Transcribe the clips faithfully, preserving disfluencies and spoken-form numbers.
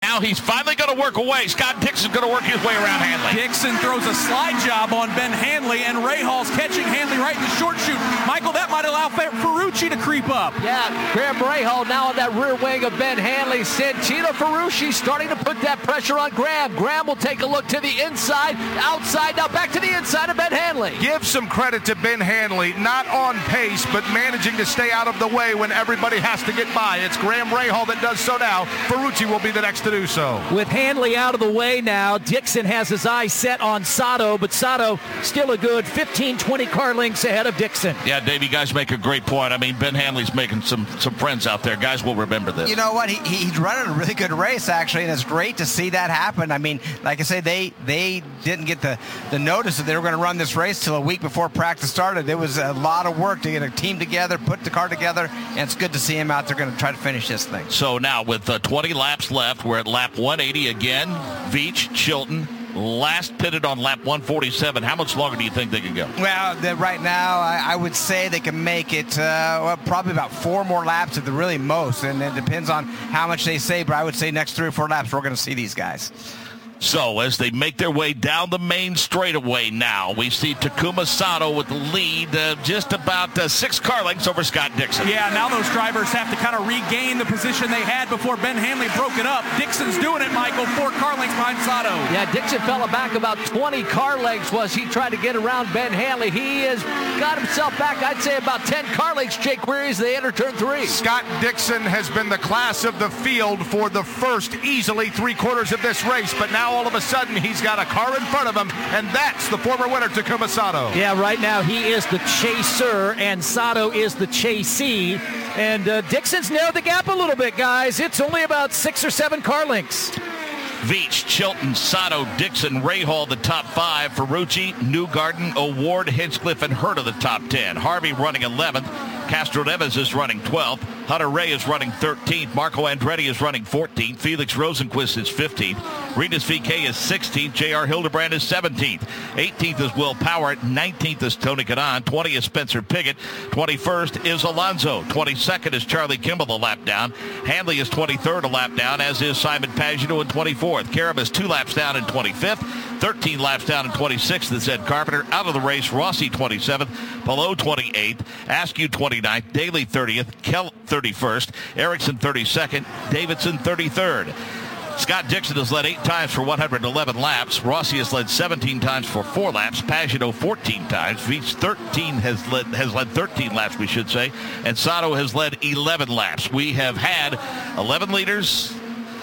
now he's finally going to work away. Scott Dixon's going to work his way around Hanley. Dixon throws a slide job on Ben Hanley, and Rahall's catching Hanley right in the short shoot. Michael, that might allow Ferrucci to creep up. Yeah, Graham Rahal now on that rear wing of Ben Hanley. Santino Ferrucci starting to put that pressure on Graham. Graham will take a look to the inside, outside, now back to the inside of Ben Hanley. Give some credit to Ben Hanley, not on pace, but managing to stay out of the way when everybody has to get by. It's Graham Rahal that does so now. Ferrucci will be the next to do so. With Hanley out of the way now, Dixon has his eyes set on Sato, but Sato still a good fifteen, twenty car lengths ahead of Dixon. Yeah, Dave, you guys make a great point. I mean, Ben Hanley's making some, some friends out there. Guys will remember this. You know what? He, he's running a really good race, actually, and it's great to see that happen. I mean, like I say, they they didn't get the, the notice that they were going to run this race till a week before practice started. It was a lot of work to get a team together, put the car together, and it's good to see him out there going to try to finish this thing. So now with uh, twenty laps left, we're at lap one eighty again. Veach, Chilton, last pitted on lap one forty-seven. How much longer do you think they can go? Well, the, right now, I, I would say they can make it uh, well, probably about four more laps at the really most, and it depends on how much they say, but I would say next three or four laps we're going to see these guys. So as they make their way down the main straightaway now, we see Takuma Sato with the lead, uh, just about uh, six car lengths over Scott Dixon. Yeah, now those drivers have to kind of regain the position they had before Ben Hanley broke it up. Dixon's doing it, Michael, four car lengths behind Sato. Yeah, Dixon fell back about twenty car lengths was he tried to get around Ben Hanley. He has got himself back, I'd say, about ten car lengths, Jake Query, as they enter turn three. Scott Dixon has been the class of the field for the first easily three quarters of this race, but now all of a sudden he's got a car in front of him, and that's the former winner, Takuma Sato. Yeah, right now he is the chaser, and Sato is the chasee. And uh, Dixon's narrowed the gap a little bit, guys. It's only about six or seven car lengths. Veach, Chilton, Sato, Dixon, Rahal, the top five. Ferrucci, Newgarden, Award, Hinchcliffe, and Hurta, the top ten. Harvey running eleventh. Castro Neves is running twelfth. Hunter Ray is running thirteenth. Marco Andretti is running fourteenth. Felix Rosenquist is fifteenth. Rinus V K is sixteenth. J R Hildebrand is seventeenth. eighteenth is Will Power. nineteenth is Tony Kanaan. twentieth is Spencer Pigot. twenty-first is Alonso. twenty-second is Charlie Kimball, a lap down. Hanley is twenty-third, a lap down, as is Simon Pagenaud in twenty-fourth. Karam is two laps down in twenty-fifth. thirteen laps down in twenty-sixth is Ed Carpenter. Out of the race, Rossi twenty-seventh. Below twenty-eighth. Askew twenty-ninth. Daly thirtieth. Kell thirty-first. Erickson thirty-second. Davidson thirty-third. Scott Dixon has led eight times for one hundred eleven laps. Rossi has led seventeen times for four laps. Pagenaud fourteen times. Veach thirteen has led has led thirteen laps, we should say. And Sato has led eleven laps. We have had eleven leaders,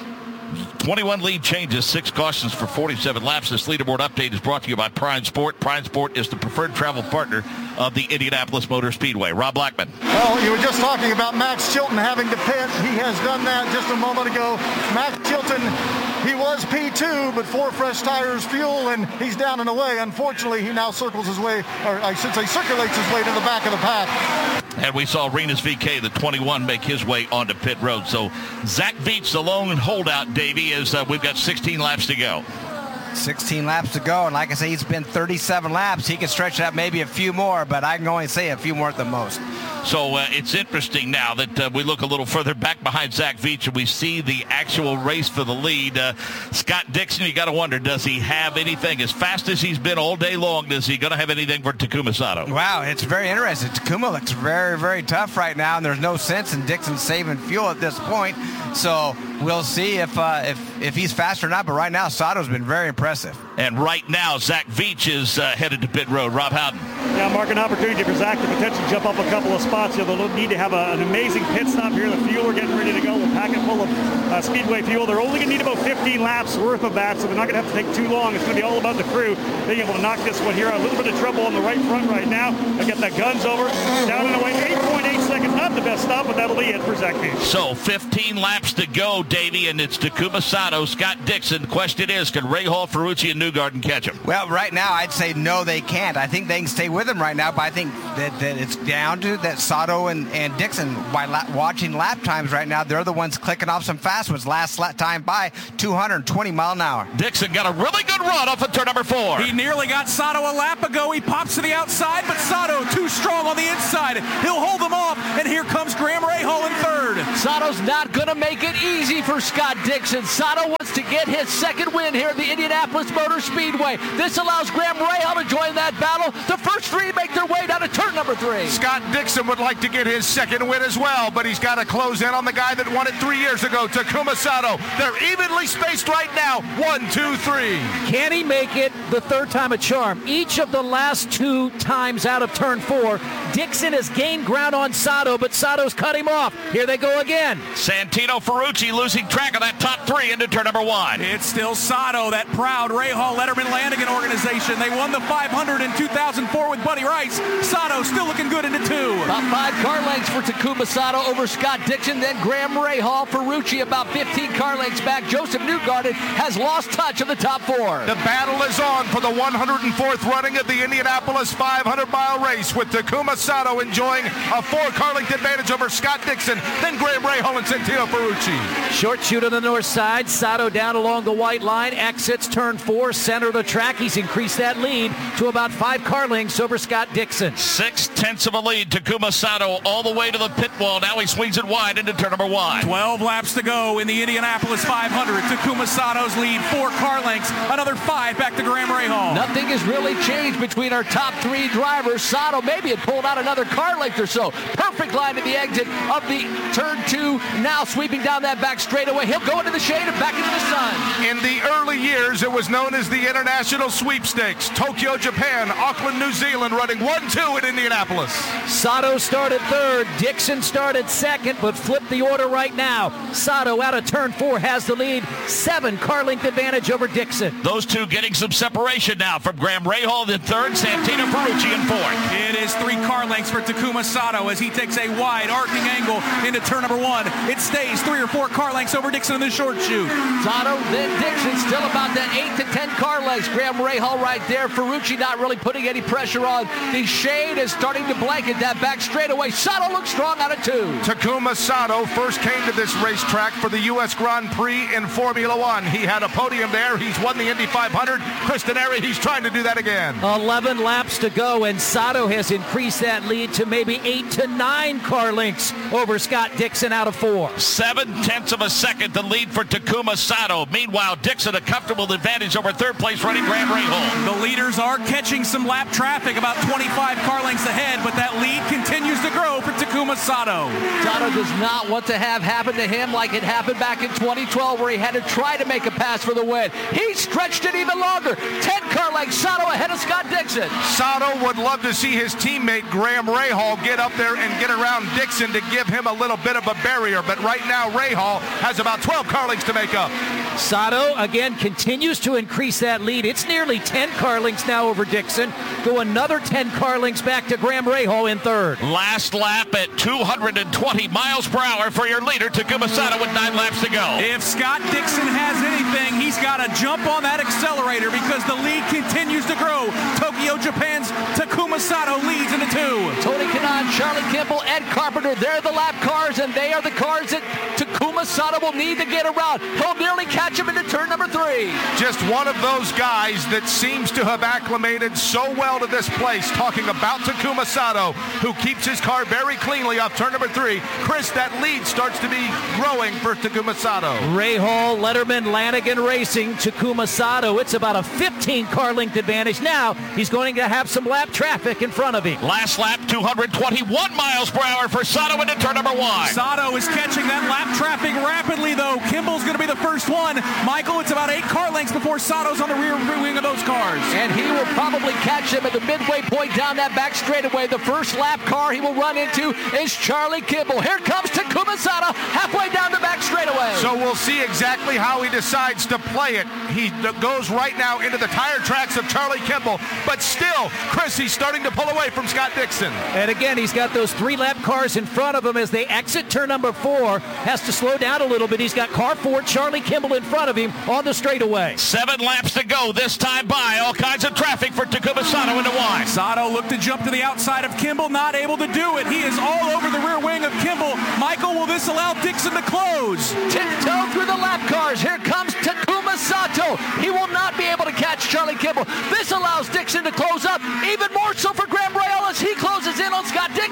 twenty-one lead changes, six cautions for forty-seven laps. This leaderboard update is brought to you by Prime Sport. Prime Sport is the preferred travel partner of the Indianapolis Motor Speedway. Rob Blackman. Well, you were just talking about Max Chilton having to pit. He has done that just a moment ago. Max Chilton, he was P two, but four fresh tires, fuel, and he's down and away. Unfortunately, he now circles his way, or I should say circulates his way to the back of the pack. And we saw Rinus V K, the twenty-one, make his way onto pit road. So Zach Veach, the lone holdout, Davey, is uh, we've got sixteen laps to go. sixteen laps to go, and like I say, he's been thirty-seven laps. He can stretch it out maybe a few more, but I can only say a few more at the most. So uh, it's interesting now that uh, we look a little further back behind Zach Veach and we see the actual race for the lead. Uh, Scott Dixon, you got to wonder, does he have anything? As fast as he's been all day long, is he going to have anything for Takuma Sato? Wow, it's very interesting. Takuma looks very, very tough right now, and there's no sense in Dixon saving fuel at this point. So we'll see if uh, if if he's fast or not. But right now, Sato's been very impressive. And right now, Zach Veach is uh, headed to pit road. Rob Howden. Yeah, Mark, an opportunity for Zach to potentially jump up a couple of spots. You know, they'll need to have a, an amazing pit stop here. The fuel are getting ready to go. We'll pack it full of uh, Speedway fuel. They're only going to need about fifteen laps worth of that, so they're not going to have to take too long. It's going to be all about the crew being able to knock this one here. A little bit of trouble on the right front right now. They get that guns over, down and away, eight point eight seconds. Not the best stop, but that'll be it for Zach Veach. So fifteen laps to go, Davey, and it's Takuma Sato, Scott Dixon. The question is, can Rahal, Ferrucci, and Newgarden catch him? Well, right now, I'd say no, they can't. I think they can stay with him right now, but I think that, that it's down to that Sato and, and Dixon, by la- watching lap times right now, they're the ones clicking off some fast ones. Last lap time by two hundred twenty mile an hour. Dixon got a really good run off of turn number four. He nearly got Sato a lap ago. He pops to the outside, but Sato too strong on the inside. He'll hold them off, and here here comes Graham Rahal in third. Sato's not going to make it easy for Scott Dixon. Sato wants to get his second win here at the Indianapolis Motor Speedway. This allows Graham Rahal to join that battle. The first three make their way down to turn number three. Scott Dixon would like to get his second win as well, but he's got to close in on the guy that won it three years ago, Takuma Sato. They're evenly spaced right now. One, two, three. Can he make it the third time a charm? Each of the last two times out of turn four, Dixon has gained ground on Sato, but Sato's cut him off. Here they go again. Santino Ferrucci losing track of that top three into turn number one. It's still Sato, that proud Rahal Letterman Lanigan organization. They won the five hundred in two thousand four with Buddy Rice. Sato still looking good into two. About five car lengths for Takuma Sato over Scott Dixon. Then Graham Rahal, Ferrucci about fifteen car lengths back. Joseph Newgarden has lost touch of the top four. The battle is on for the one hundred fourth running of the Indianapolis five hundred mile race, with Takuma Sato enjoying a four car length advantage over Scott Dixon, then Graham Rahal and Santino Ferrucci. Short shoot on the north side. Sato down along the white line. Exits turn four, center of the track. He's increased that lead to about five car lengths over Scott Dixon. Six tenths of a lead. Takuma Sato all the way to the pit wall. Now he swings it wide into turn number one. twelve laps to go in the Indianapolis five hundred. Takuma Sato's lead, four car lengths. Another five back to Graham Rahal. Nothing has really changed between our top three drivers. Sato maybe had pulled out another car length or so. Perfect line to the exit of the turn two. Now sweeping down that back straightaway. He'll go into the shade and back into the sun. In the early years, it was known as the International Sweepstakes. Tokyo, Japan, Auckland, New Zealand, running one two in Indianapolis. Sato started third. Dixon started second, but flipped the order right now. Sato out of turn four has the lead. Seven car length advantage over Dixon. Those two getting some separation now from Graham Rahal in third, Santino Ferrucci in fourth. It is three car lengths for Takuma Sato as he takes a wide arcing angle into turn number one. It stays three or four car lengths over Dixon in the short shoot. Sato, then Dixon, still about that eight to ten car lengths. Graham Rahal right there. Ferrucci not really putting any pressure on. The shade is starting to blanket that back straightaway. Sato looks strong out of two. Takuma Sato first came to this racetrack for the U S Grand Prix in Formula One. He had a podium there. He's won the Indy five hundred. Chris Denari, he's trying to do that again. eleven laps to go, and Sato has increased that lead to maybe eight to nine car lengths over Scott Dixon out of four. Seven tenths of a second the lead for Takuma Sato. Meanwhile, Dixon a comfortable advantage over third place running Graham Rahal. The leaders are catching some lap traffic, about twenty-five car lengths ahead, but that lead continues to grow for Takuma Sato. Sato does not want to have happen to him like it happened back in twenty twelve where he had to try to make a pass for the win. He stretched it even longer. ten car lengths, Sato ahead of Scott Dixon. Sato would love to see his teammate Graham Rahal get up there and get around Dixon to give him a little bit of a barrier, but right now Rahal has about twelve car lengths to make up. Sato again continues to increase that lead. It's nearly ten car lengths now over Dixon. Go another ten car lengths back to Graham Rahal in third. Last lap at two hundred twenty miles per hour for your leader, Takuma Sato, with nine laps to go. If Scott Dixon has anything, he's got to jump on that accelerator because the lead continues to grow. Tokyo, Japan's Takuma Sato leads into two. Tony Kanaan, Charlie Kimball, Ed Carpenter, they're the lap cars, and they are the cars that Takuma Sato will need to get around. He'll nearly catch him into turn number three. Just one of those guys that seems to have acclimated so well to this place. Talking about Takuma Sato, who keeps his car very cleanly off turn number three. Chris, that lead starts to be growing for Takuma Sato. Rahal, Letterman, Lanigan Racing, Takuma Sato. It's about a fifteen car length advantage. Now he's going to have some lap traffic in front of him. Last lap, two hundred twenty-one miles per hour for Sato into turn number one. Sato is catching that lap traffic rapidly, though. Kimball's going to be the first one. Michael, it's about eight car lengths before Sato's on the rear wing of those cars. And he will probably catch him at the midway point down that back straightaway. The first lap car he will run into is Charlie Kimball. Here comes Takuma Sato halfway down the back straightaway. So we'll see exactly how he decides to play it. He goes right now into the tire tracks of Charlie Kimball, but still, Chris, he's starting to pull away from Scott Dixon. And again, he's got those three lap cars in front of him as they exit turn number four. Has to slow down a little bit. He's got car four, Charlie Kimball, in front of him on the straightaway. Seven laps to go this time by. All kinds of traffic for Takuma Sato into one. Sato looked to jump to the outside of Kimball, not able to do it. He is all over the rear wing of Kimball. Michael, will this allow Dixon to close? Tiptoe through the lap cars. Here comes Takuma Sato. He will not be able to catch Charlie Kimball. This allows Dixon to close up, even more so for Graham Rahal as he closes in on Scott Dixon.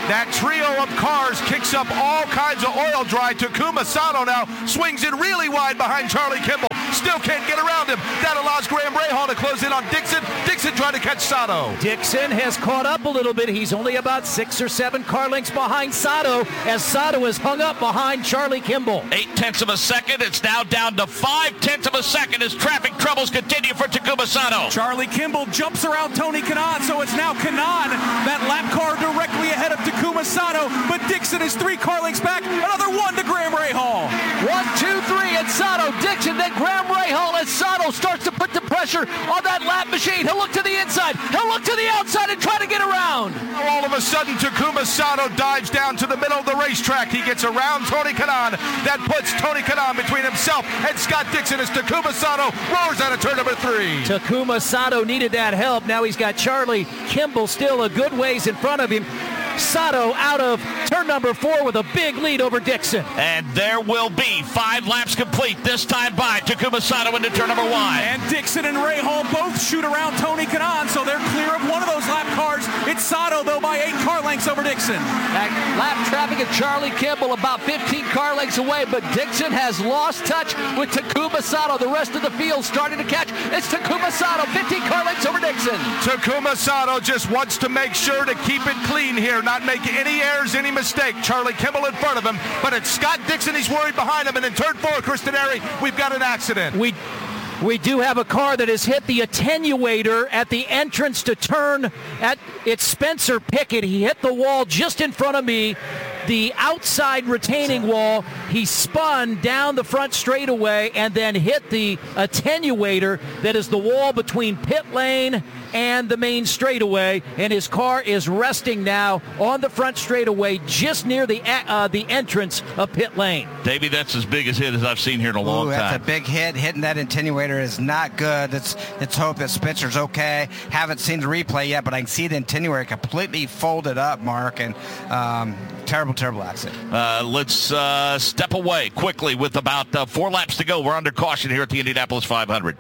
That trio of cars kicks up all kinds of oil dry. Takuma Sato now swings it really wide behind Charlie Kimball. Still can't get around him. That allows Graham Rahal to close in on Dixon. Dixon trying to catch Sato. Dixon has caught up a little bit. He's only about six or seven car lengths behind Sato as Sato is hung up behind Charlie Kimball. Eight tenths of a second. It's now down to five tenths of a second as traffic troubles continue for Takuma Sato. Charlie Kimball jumps around Tony Kanaan, so it's now Kanaan, that lap car directly ahead of Takuma Sato, but Dixon is three car lengths back. Another one to Graham Rahal. One, two, three, and Sato, Dixon, then Graham Rahal as Sato starts to put the pressure on that lap machine. He'll look to the inside. He'll look to the outside and try to get around. All of a sudden, Takuma Sato dives down to the middle of the racetrack. He gets around Tony Kanaan. That puts Tony Kanaan between himself and Scott Dixon as Takuma Sato roars out of turn number three. Takuma Sato needed that help. Now he's got Charlie Kimball still a good ways in front of him. Sato out of turn number four with a big lead over Dixon. And there will be five laps complete this time by Takuma Sato into turn number one. And Dixon and Rahal both shoot around Tony Kanaan, so they're clear of one of those lap cars. It's Sato, though, by eight car lengths over Dixon. That lap traffic of Charlie Kimball about fifteen car lengths away, but Dixon has lost touch with Takuma Sato. The rest of the field starting to catch. It's Takuma Sato, fifteen car lengths over Dixon. Takuma Sato just wants to make sure to keep it clean here, not make any errors, any mistake. Charlie Kimball in front of him, but it's Scott Dixon. He's worried behind him, and in turn four, Chris Denari, we've got an accident. We we do have a car that has hit the attenuator at the entrance to turn at it's Spencer Pickett. He hit the wall just in front of me, the outside retaining wall. He spun down the front straightaway and then hit the attenuator that is the wall between pit lane and the main straightaway, and his car is resting now on the front straightaway just near the uh, the entrance of pit lane. Davey, that's as big a hit as I've seen here in a long Ooh, time. That's a big hit. Hitting that attenuator is not good. Let's, let's hope that Spencer's okay. Haven't seen the replay yet, but I can see the attenuator completely folded up, Mark, and um, terrible, terrible accident. Uh, let's uh, step away quickly with about uh, four laps to go. We're under caution here at the Indianapolis five hundred.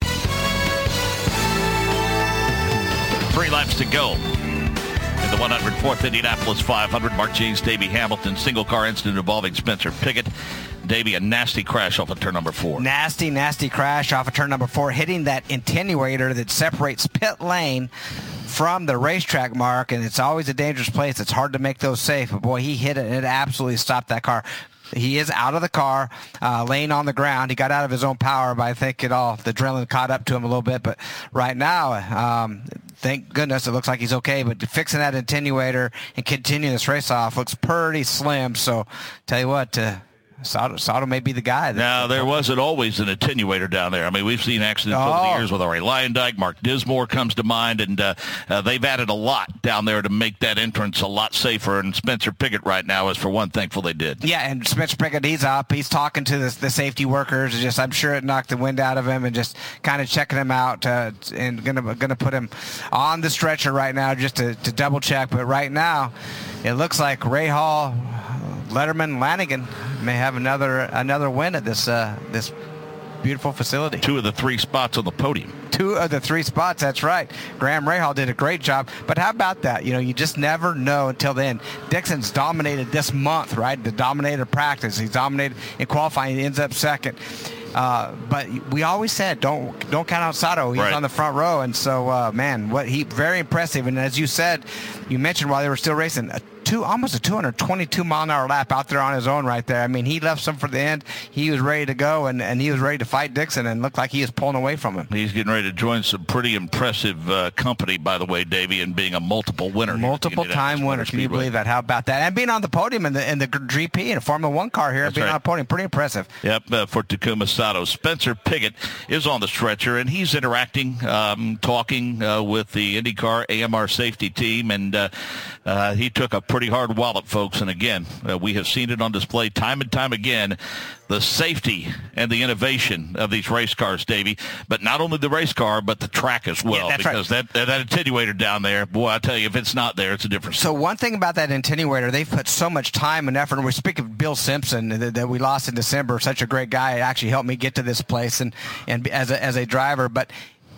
Three laps to go in the one hundred fourth Indianapolis five hundred. Mark James, Davey Hamilton, single car incident involving Spencer Pickett. Davey, a nasty crash off of turn number four. Nasty, nasty crash off of turn number four, hitting that attenuator that separates pit lane from the racetrack, Mark, and it's always a dangerous place. It's hard to make those safe, but boy, he hit it, and it absolutely stopped that car. He is out of the car, uh, laying on the ground. He got out of his own power, but I think it all, the adrenaline caught up to him a little bit. But right now, um, thank goodness it looks like he's okay. But fixing that attenuator and continuing this race off looks pretty slim. So tell you what, uh, Sato, Sato may be the guy. Now, there wasn't always an attenuator down there. I mean, we've seen accidents oh. over the years with Ari Lyondike. Mark Dismore comes to mind, and uh, uh, they've added a lot down there to make that entrance a lot safer. And Spencer Pickett right now is, for one, thankful they did. Yeah, and Spencer Pickett, he's up. He's talking to the, the safety workers. Just, I'm sure it knocked the wind out of him, and just kind of checking him out uh, and gonna gonna put him on the stretcher right now just to, to double check. But right now, it looks like Rahal, Letterman, Lanigan may have another another win at this uh, this beautiful facility. Two of the three spots on the podium. Two of the three spots, that's right. Graham Rahal did a great job. But how about that? You know, you just never know until then. Dixon's dominated this month, right? The dominated practice. He's dominated in qualifying. He ends up second. Uh, but we always said don't don't count out Sato. He's right on the front row, and so uh, man, what he very impressive. And as you said, you mentioned while they were still racing, a two almost a two hundred twenty-two mile an hour lap out there on his own right there. I mean, he left some for the end. He was ready to go, and, and he was ready to fight Dixon, and looked like he was pulling away from him. He's getting ready to join some pretty impressive uh, company, by the way, Davey, and being a multiple winner. Multiple time winner. Can you believe that? How about that? And being on the podium in the in the G P in a Formula One car here, That's being right. on the podium, pretty impressive. Yep, uh, for Takuma Sato. Spencer Pickett is on the stretcher, and he's interacting, um, talking uh, with the IndyCar A M R safety team, and uh, uh, he took a pretty hard wallop, folks. And again, uh, we have seen it on display time and time again, the safety and the innovation of these race cars, Davey. But not only the race car, but the track as well. Yeah, that's because right. that, that attenuator down there, boy, I tell you, if it's not there, it's a different So one thing about that attenuator, they've put so much time and effort. And we speak of Bill Simpson that, that we lost in December, such a great guy. It actually helped me get to this place and, and as a, as a driver. But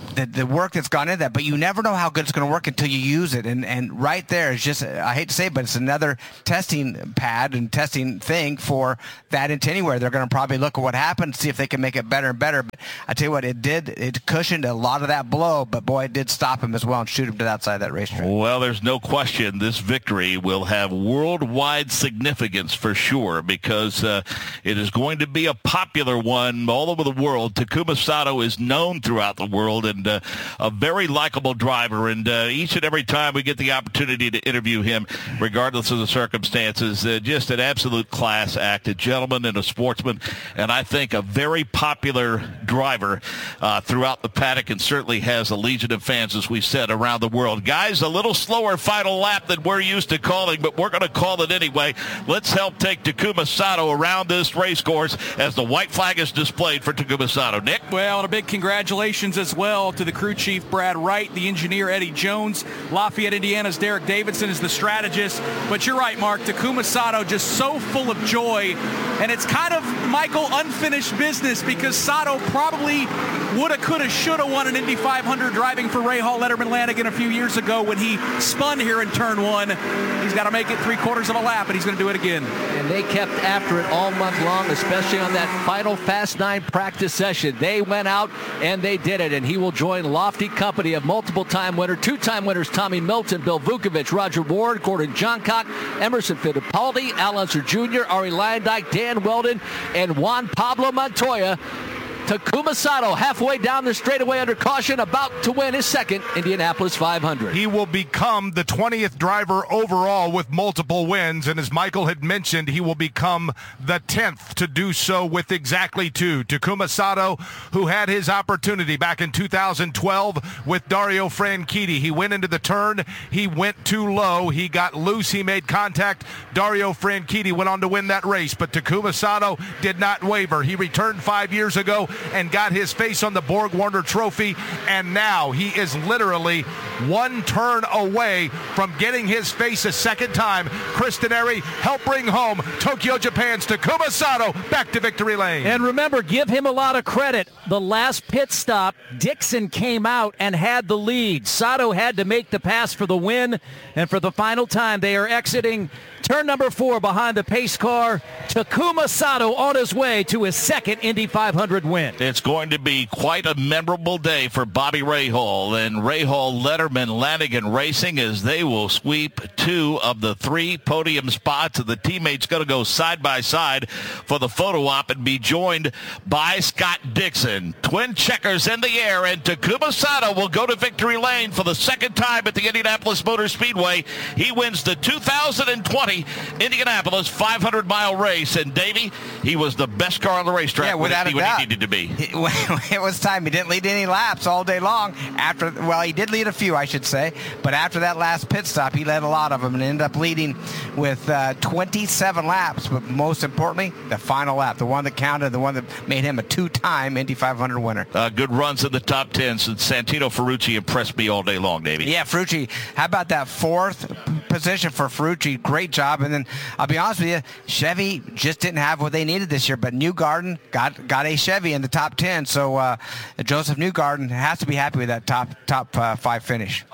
the, the work that's gone into that, but you never know how good it's going to work until you use it. And and right there is just, I hate to say it, but it's another testing pad and testing thing for that into anywhere. They're going to probably look at what happened, see if they can make it better and better. But I tell you what, it did, it cushioned a lot of that blow, but boy, it did stop him as well and shoot him to the outside of that racetrack. Well, there's no question this victory will have worldwide significance for sure, because uh, it is going to be a popular one all over the world. Takuma Sato is known throughout the world and uh, a very likable driver, and uh, each and every time we get the opportunity to interview him, regardless of the circumstances, uh, just an absolute class act, a gentleman and a sportsman, and I think a very popular driver uh, throughout the paddock, and certainly has a legion of fans, as we said, around the world. Guys, a little slower final lap than we're used to calling, but we're going to call it anyway. Let's help take Takuma Sato around this race course as the white flag is displayed for Takuma Sato. Nick? Well, and a big congratulations as well to the crew chief, Brad Wright, the engineer, Eddie Jones, Lafayette, Indiana's Derek Davidson is the strategist. But you're right, Mark, Takuma Sato just so full of joy, and it's kind of, Michael, unfinished business, because Sato probably woulda, coulda, shoulda won an Indy five hundred driving for Ray Hall Letterman Lanigan a few years ago when he spun here in turn one. He's got to make it three quarters of a lap, and he's going to do it again. And they kept after it all month long, especially on that final Fast Nine practice session. They went out and they did it, and he will join lofty company of multiple-time winner, two-time winners Tommy Milton, Bill Vukovich, Roger Ward, Gordon Johncock, Emerson Fittipaldi, Al Unser Junior, Ari Lyondike, Dan Weldon, and Juan Pablo Montoya. Takuma Sato halfway down the straightaway under caution, about to win his second Indianapolis five hundred. He will become the twentieth driver overall with multiple wins, and as Michael had mentioned, he will become the tenth to do so with exactly two. Takuma Sato, who had his opportunity back in two thousand twelve with Dario Franchitti. He went into the turn, he went too low, he got loose, he made contact. Dario Franchitti went on to win that race, but Takuma Sato did not waver. He returned five years ago and got his face on the Borg Warner Trophy, and now he is literally one turn away from getting his face a second time. Chris Denari help bring home Tokyo, Japan's Takuma Sato back to victory lane. And remember, give him a lot of credit. The last pit stop, Dixon came out and had the lead. Sato had to make the pass for the win, and for the final time, they are exiting turn number four behind the pace car. Takuma Sato on his way to his second Indy five hundred win. It's going to be quite a memorable day for Bobby Rahal and Rahal Letterman Lanigan Racing, as they will sweep two of the three podium spots, and the teammates going to go side by side for the photo op and be joined by Scott Dixon. Twin checkers in the air, and Takuma Sato will go to victory lane for the second time at the Indianapolis Motor Speedway. He wins the two thousand twenty Indianapolis five hundred mile race, and Davey, he was the best car on the racetrack. Yeah, without when a doubt. He needed to be. It was time. He didn't lead any laps all day long. After, well, he did lead a few, I should say, but after that last pit stop, he led a lot of them and ended up leading with uh, twenty-seven laps. But most importantly, the final lap, the one that counted, the one that made him a two-time Indy five hundred winner. Uh, good runs in the top ten since Santino Ferrucci impressed me all day long, Davey. Yeah, Ferrucci. How about that fourth position for Ferrucci? Great job. And then I'll be honest with you, Chevy just didn't have what they needed this year, but Newgarden got got a Chevy in the top ten. So uh, Joseph Newgarden has to be happy with that top top uh, five finish.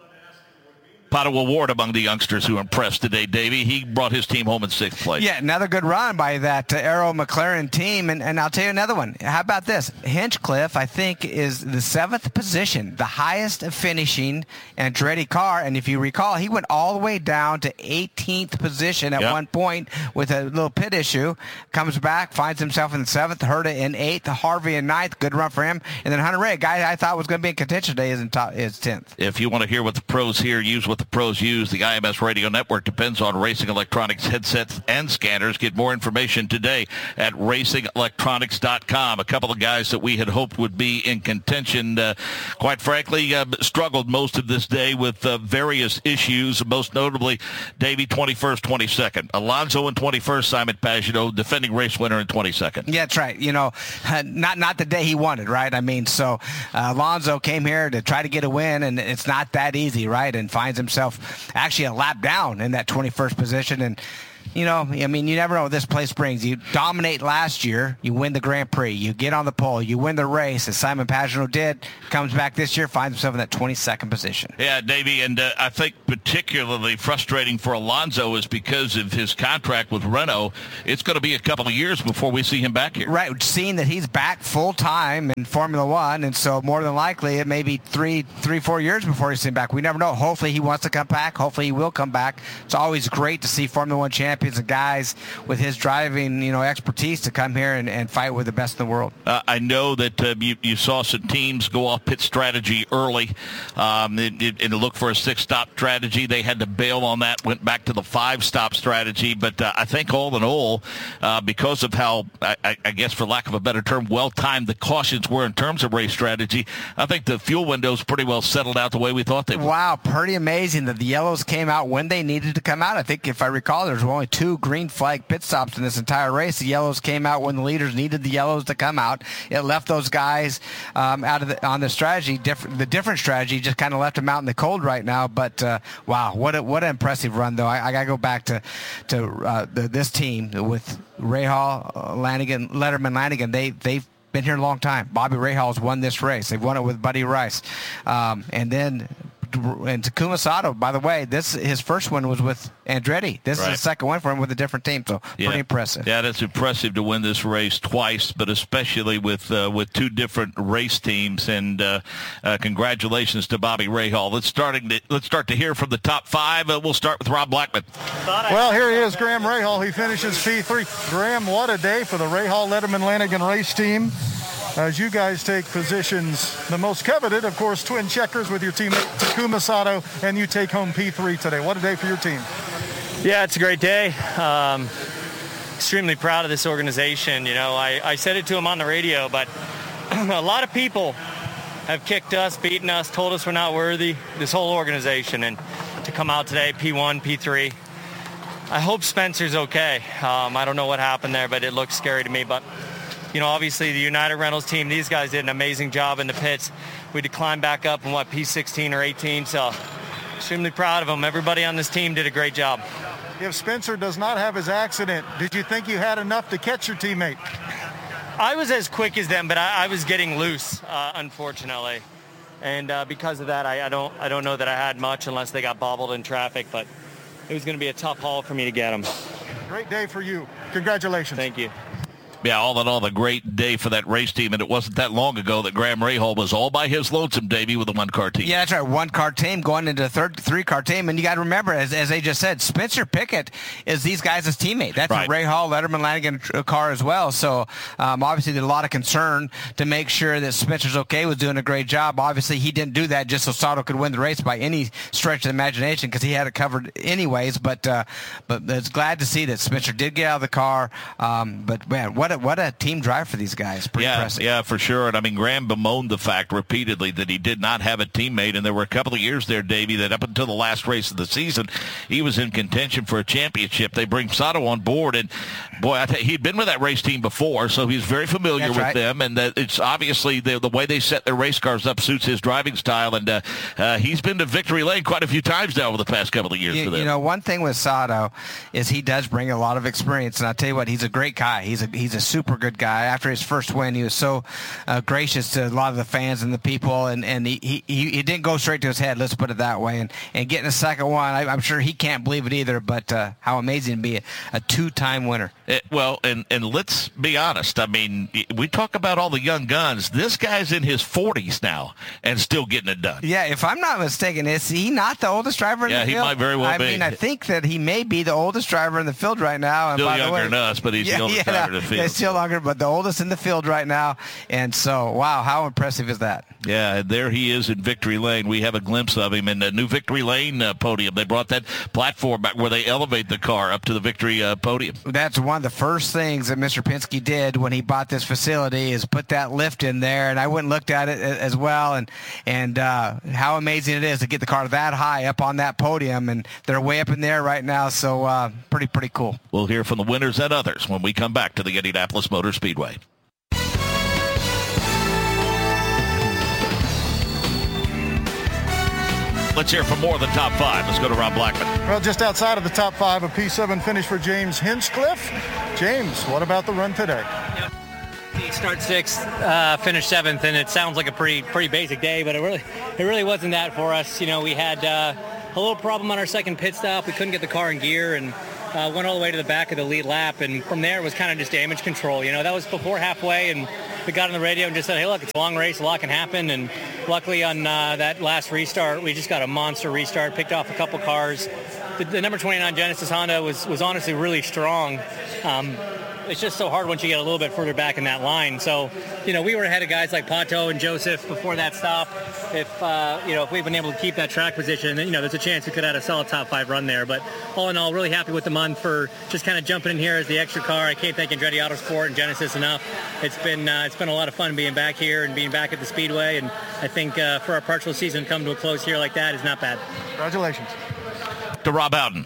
Pato O'Ward among the youngsters who impressed today, Davey. He brought his team home in sixth place. Yeah, another good run by that uh, Arrow McLaren team. And, and I'll tell you another one. How about this? Hinchcliffe, I think, is the seventh position, the highest finishing Andretti car. And if you recall, he went all the way down to eighteenth position at yep. one point with a little pit issue. Comes back, finds himself in seventh, Herta in eighth, Harvey in ninth. Good run for him. And then Hunter Ray, a guy I thought was going to be in contention today, is in top, is tenth. If you want to hear what the pros here use, what the pros use, the I M S Radio Network depends on Racing Electronics headsets and scanners. Get more information today at racing electronics dot com. A couple of guys that we had hoped would be in contention, uh, quite frankly, uh, struggled most of this day with uh, various issues, most notably Davey twenty-first, twenty-second. Alonso in twenty-first, Simon Pagenaud, defending race winner in twenty-second. Yeah, that's right. You know, uh, not not the day he wanted, right? I mean, so uh, Alonso came here to try to get a win, and it's not that easy, right? And finds himself actually a lap down in that twenty-first position. And you know, I mean, you never know what this place brings. You dominate last year, you win the Grand Prix, you get on the pole, you win the race, as Simon Pagenaud did, comes back this year, finds himself in that twenty-second position. Yeah, Davey, and uh, I think particularly frustrating for Alonso is because of his contract with Renault. It's going to be a couple of years before we see him back here. Right, seeing that he's back full-time in Formula One, and so more than likely it may be three, three, four years before he's seen back. We never know. Hopefully he wants to come back. Hopefully he will come back. It's always great to see Formula One champions and guys with his driving, you know, expertise to come here and, and fight with the best in the world. Uh, I know that uh, you, you saw some teams go off pit strategy early um, and, and look for a six-stop strategy. They had to bail on that, went back to the five-stop strategy. But uh, I think all in all, uh, because of how, I, I guess for lack of a better term, well-timed the cautions were in terms of race strategy, I think the fuel window's pretty well settled out the way we thought they would. Wow, pretty amazing that the yellows came out when they needed to come out. I think if I recall, there's only two green flag pit stops in this entire race. The yellows came out when the leaders needed the yellows to come out. It left those guys um, out of the, on the strategy. Different, the different strategy just kind of left them out in the cold right now. But uh, wow, what a, what an impressive run though. I, I got to go back to to uh, the, this team with Rahal, uh, Lanigan, Letterman, Lanigan. They they've been here a long time. Bobby Rahal's won this race. They've won it with Buddy Rice, um, and then. And Takuma Sato, by the way, this his first one was with Andretti. This right. is the second one for him with a different team, so yeah. pretty impressive. Yeah, that's impressive to win this race twice, but especially with uh, with two different race teams. And uh, uh, congratulations to Bobby Rahal. Let's starting to, let's start to hear from the top five. Uh, we'll start with Rob Blackman. Well, here he is, Graham Rahal. He finishes P three. Graham, what a day for the Rahal Letterman Lanigan race team. As you guys take positions, the most coveted, of course, twin checkers with your teammate Takuma Sato, and you take home P three today. What a day for your team. Yeah, it's a great day. Um, extremely proud of this organization. You know, I, I said it to him on the radio, but a lot of people have kicked us, beaten us, told us we're not worthy, this whole organization. And to come out today, P one, P three, I hope Spencer's okay. Um, I don't know what happened there, but it looks scary to me. But you know, obviously the United Rentals team, these guys did an amazing job in the pits. We had to climb back up in, what, P sixteen or eighteen, so extremely proud of them. Everybody on this team did a great job. If Spencer does not have his accident, did you think you had enough to catch your teammate? I was as quick as them, but I, I was getting loose, uh, unfortunately. And uh, because of that, I, I don't I don't know that I had much unless they got bobbled in traffic, but it was going to be a tough haul for me to get them. Great day for you. Congratulations. Thank you. Yeah, all in all, a great day for that race team, and it wasn't that long ago that Graham Rahal was all by his lonesome, Davey, with a one-car team. Yeah, that's right, one-car team going into a third three-car team, and you got to remember, as, as they just said, Spencer Pickett is these guys' teammate. That's right. a Rahal, Letterman, Lanigan car as well, so um, obviously there's a lot of concern to make sure that Spencer's okay, was doing a great job. Obviously, he didn't do that just so Sato could win the race by any stretch of the imagination because he had it covered anyways, but uh, but it's glad to see that Spencer did get out of the car, um, but man, what a, what a team drive for these guys. Pretty yeah, impressive. Yeah, for sure. And I mean, Graham bemoaned the fact repeatedly that he did not have a teammate. And there were a couple of years there, Davey, that up until the last race of the season, he was in contention for a championship. They bring Sato on board. And, boy, I tell you, he'd been with that race team before, so he's very familiar That's with right. them. And that it's obviously the, the way they set their race cars up suits his driving style. And uh, uh, he's been to victory lane quite a few times now over the past couple of years you, for them. You know, one thing with Sato is he does bring a lot of experience. And I'll tell you what, he's a great guy. He's a, he's a super good guy. After his first win, he was so uh, gracious to a lot of the fans and the people, and, and he, he, he didn't go straight to his head, let's put it that way. And, and getting a second one, I, I'm sure he can't believe it either, but uh, how amazing to be a, a two-time winner. It, well, and, and let's be honest. I mean, we talk about all the young guns. This guy's in his forties now and still getting it done. Yeah, if I'm not mistaken, is he not the oldest driver in yeah, the field? Yeah, he might very well I be. I mean, I think that he may be the oldest driver in the field right now. And Still by younger the way, than us, but he's yeah, the oldest yeah, driver in the field. Yeah, still younger, but the oldest in the field right now. And so, wow, how impressive is that? Yeah, there he is in victory lane. We have a glimpse of him in the new victory lane uh, podium. They brought that platform back where they elevate the car up to the victory uh, podium. That's one of the first things that Mister Penske did when he bought this facility is put that lift in there. And I went and looked at it as well. And, and uh, how amazing it is to get the car that high up on that podium. And they're way up in there right now. So uh, pretty, pretty cool. We'll hear from the winners and others when we come back to the Indianapolis Motor Speedway. let's hear from more of the top five. Let's go to Rob Blackman. Well, just outside of the top five, a P seven finish for James Hinchcliffe. James, what about the run today? He started sixth, uh, finished seventh, and it sounds like a pretty pretty basic day, but it really it really wasn't that for us. You know, we had uh, a little problem on our second pit stop. We couldn't get the car in gear, and uh, went all the way to the back of the lead lap, and from there it was kind of just damage control. You know, that was before halfway, and we got on the radio and just said, hey, look, it's a long race, a lot can happen, and luckily on uh, that last restart, we just got a monster restart, picked off a couple cars. The, the number twenty-nine Genesis Honda was, was honestly really strong. Um, It's just so hard once you get a little bit further back in that line. So, you know, we were ahead of guys like Pato and Joseph before that stop. If, uh, you know, if we've been able to keep that track position, then, you know, there's a chance we could have had a solid top five run there. But all in all, really happy with the month for just kind of jumping in here as the extra car. I can't thank Andretti Autosport and Genesis enough. It's been uh, it's been a lot of fun being back here and being back at the Speedway. And I think uh, for our partial season to come to a close here like that is not bad. Congratulations. To Rob Howden.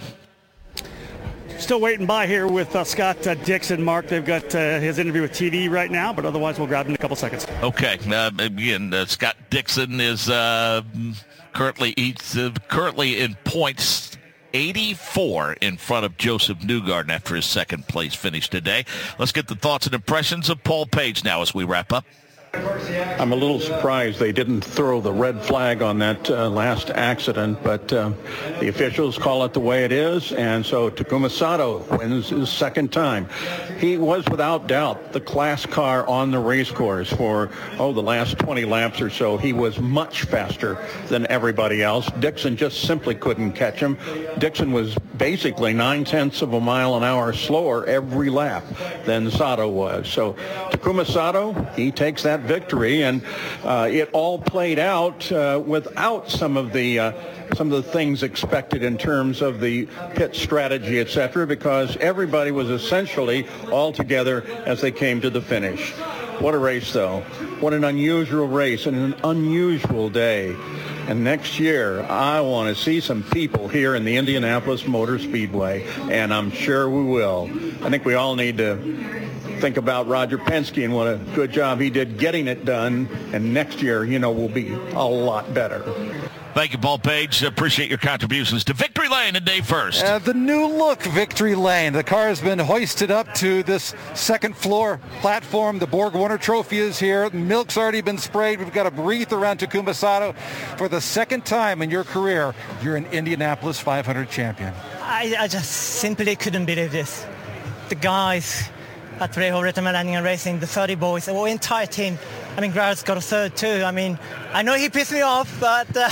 Still waiting by here with uh, Scott uh, Dixon. Mark, they've got uh, his interview with T V right now, but otherwise we'll grab him in a couple seconds. Okay. Uh, again, uh, Scott Dixon is uh, currently he's, uh, currently in points eighty-four in front of Joseph Newgarden after his second place finish today. Let's get the thoughts and impressions of Paul Page now as we wrap up. I'm a little surprised they didn't throw the red flag on that uh, last accident, but uh, the officials call it the way it is, and so Takuma Sato wins his second time. He was without doubt the class car on the race course for, oh, the last twenty laps or so. He was much faster than everybody else. Dixon just simply couldn't catch him. Dixon was basically nine-tenths of a mile an hour slower every lap than Sato was. So Takuma Sato, he takes that victory, and uh, it all played out uh, without some of the uh, some of the things expected in terms of the pit strategy, et cetera, because everybody was essentially all together as they came to the finish. What a race, though. What an unusual race and an unusual day. And next year, I want to see some people here in the Indianapolis Motor Speedway, and I'm sure we will. I think we all need to think about Roger Penske and what a good job he did getting it done, and next year, you know, will be a lot better. Thank you, Paul Page. Appreciate your contributions to Victory Lane and Dave First. Uh, the new look Victory Lane. The car has been hoisted up to this second floor platform. The Borg Warner Trophy is here. Milk's already been sprayed. We've got a wreath around Takuma Sato. For the second time in your career, you're an Indianapolis five hundred champion. I, I just simply couldn't believe this. The guys at Trejo, Ritterman Landing and Racing, the thirty boys, the whole entire team. I mean, Grad's got a third too. I mean, I know he pissed me off, but uh,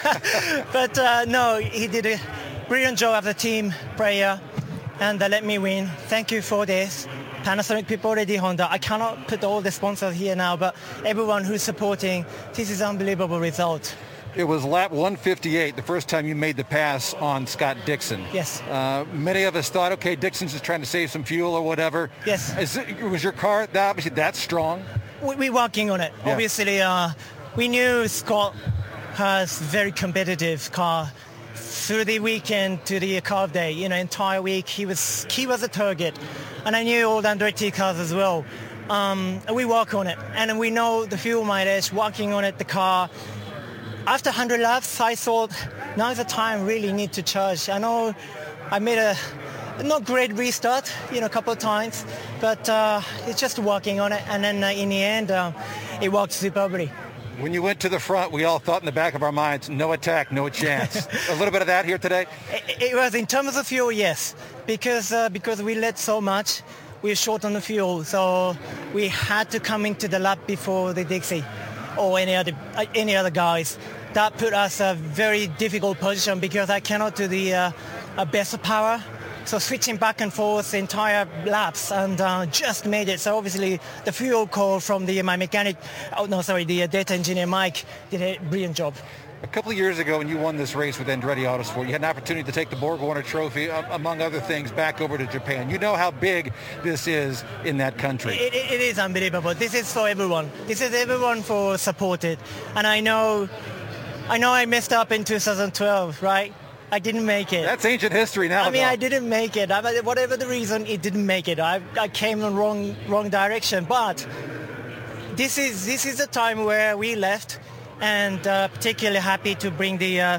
but uh, no, he did a brilliant job of the team prayer, and they let me win. Thank you for this. Panasonic people already, Honda. I cannot put all the sponsors here now, but everyone who's supporting, this is an unbelievable result. It was lap one fifty-eight, the first time you made the pass on Scott Dixon. Yes. Uh, many of us thought, okay, Dixon's just trying to save some fuel or whatever. Yes. Is it, was your car that, obviously that strong? We, we're working on it. Yeah. Obviously, uh, we knew Scott has very competitive car. Through the weekend to the Carb Day, you know, entire week, he was he was a target. And I knew all the Andretti cars as well. Um, we work on it. And we know the fuel mileage, working on it, the car. After one hundred laps, I thought, now's the time really need to charge. I know I made a not great restart, you know, a couple of times, but uh, it's just working on it. And then uh, in the end, uh, it worked superbly. When you went to the front, we all thought in the back of our minds, no attack, no chance. A little bit of that here today? It, it was in terms of fuel, yes, because uh, because we led so much, we were short on the fuel, so we had to come into the lap before the Dixie or any other uh, any other guys. That put us a very difficult position because I cannot do the uh, a best power. So switching back and forth the entire laps and uh, just made it. So obviously the fuel call from the my mechanic, oh no, sorry, the uh, data engineer Mike did a brilliant job. A couple of years ago when you won this race with Andretti Autosport, you had an opportunity to take the Borg Warner Trophy, uh, among other things, back over to Japan. You know how big this is in that country. It, it, it is unbelievable. This is for everyone. This is everyone for supported. And I know, I know I messed up in two thousand twelve, right? I didn't make it. That's ancient history now. I mean, though. I didn't make it. I, whatever the reason, it didn't make it. I, I came in the wrong wrong direction. But this is this is a time where we left, and uh, particularly happy to bring the uh,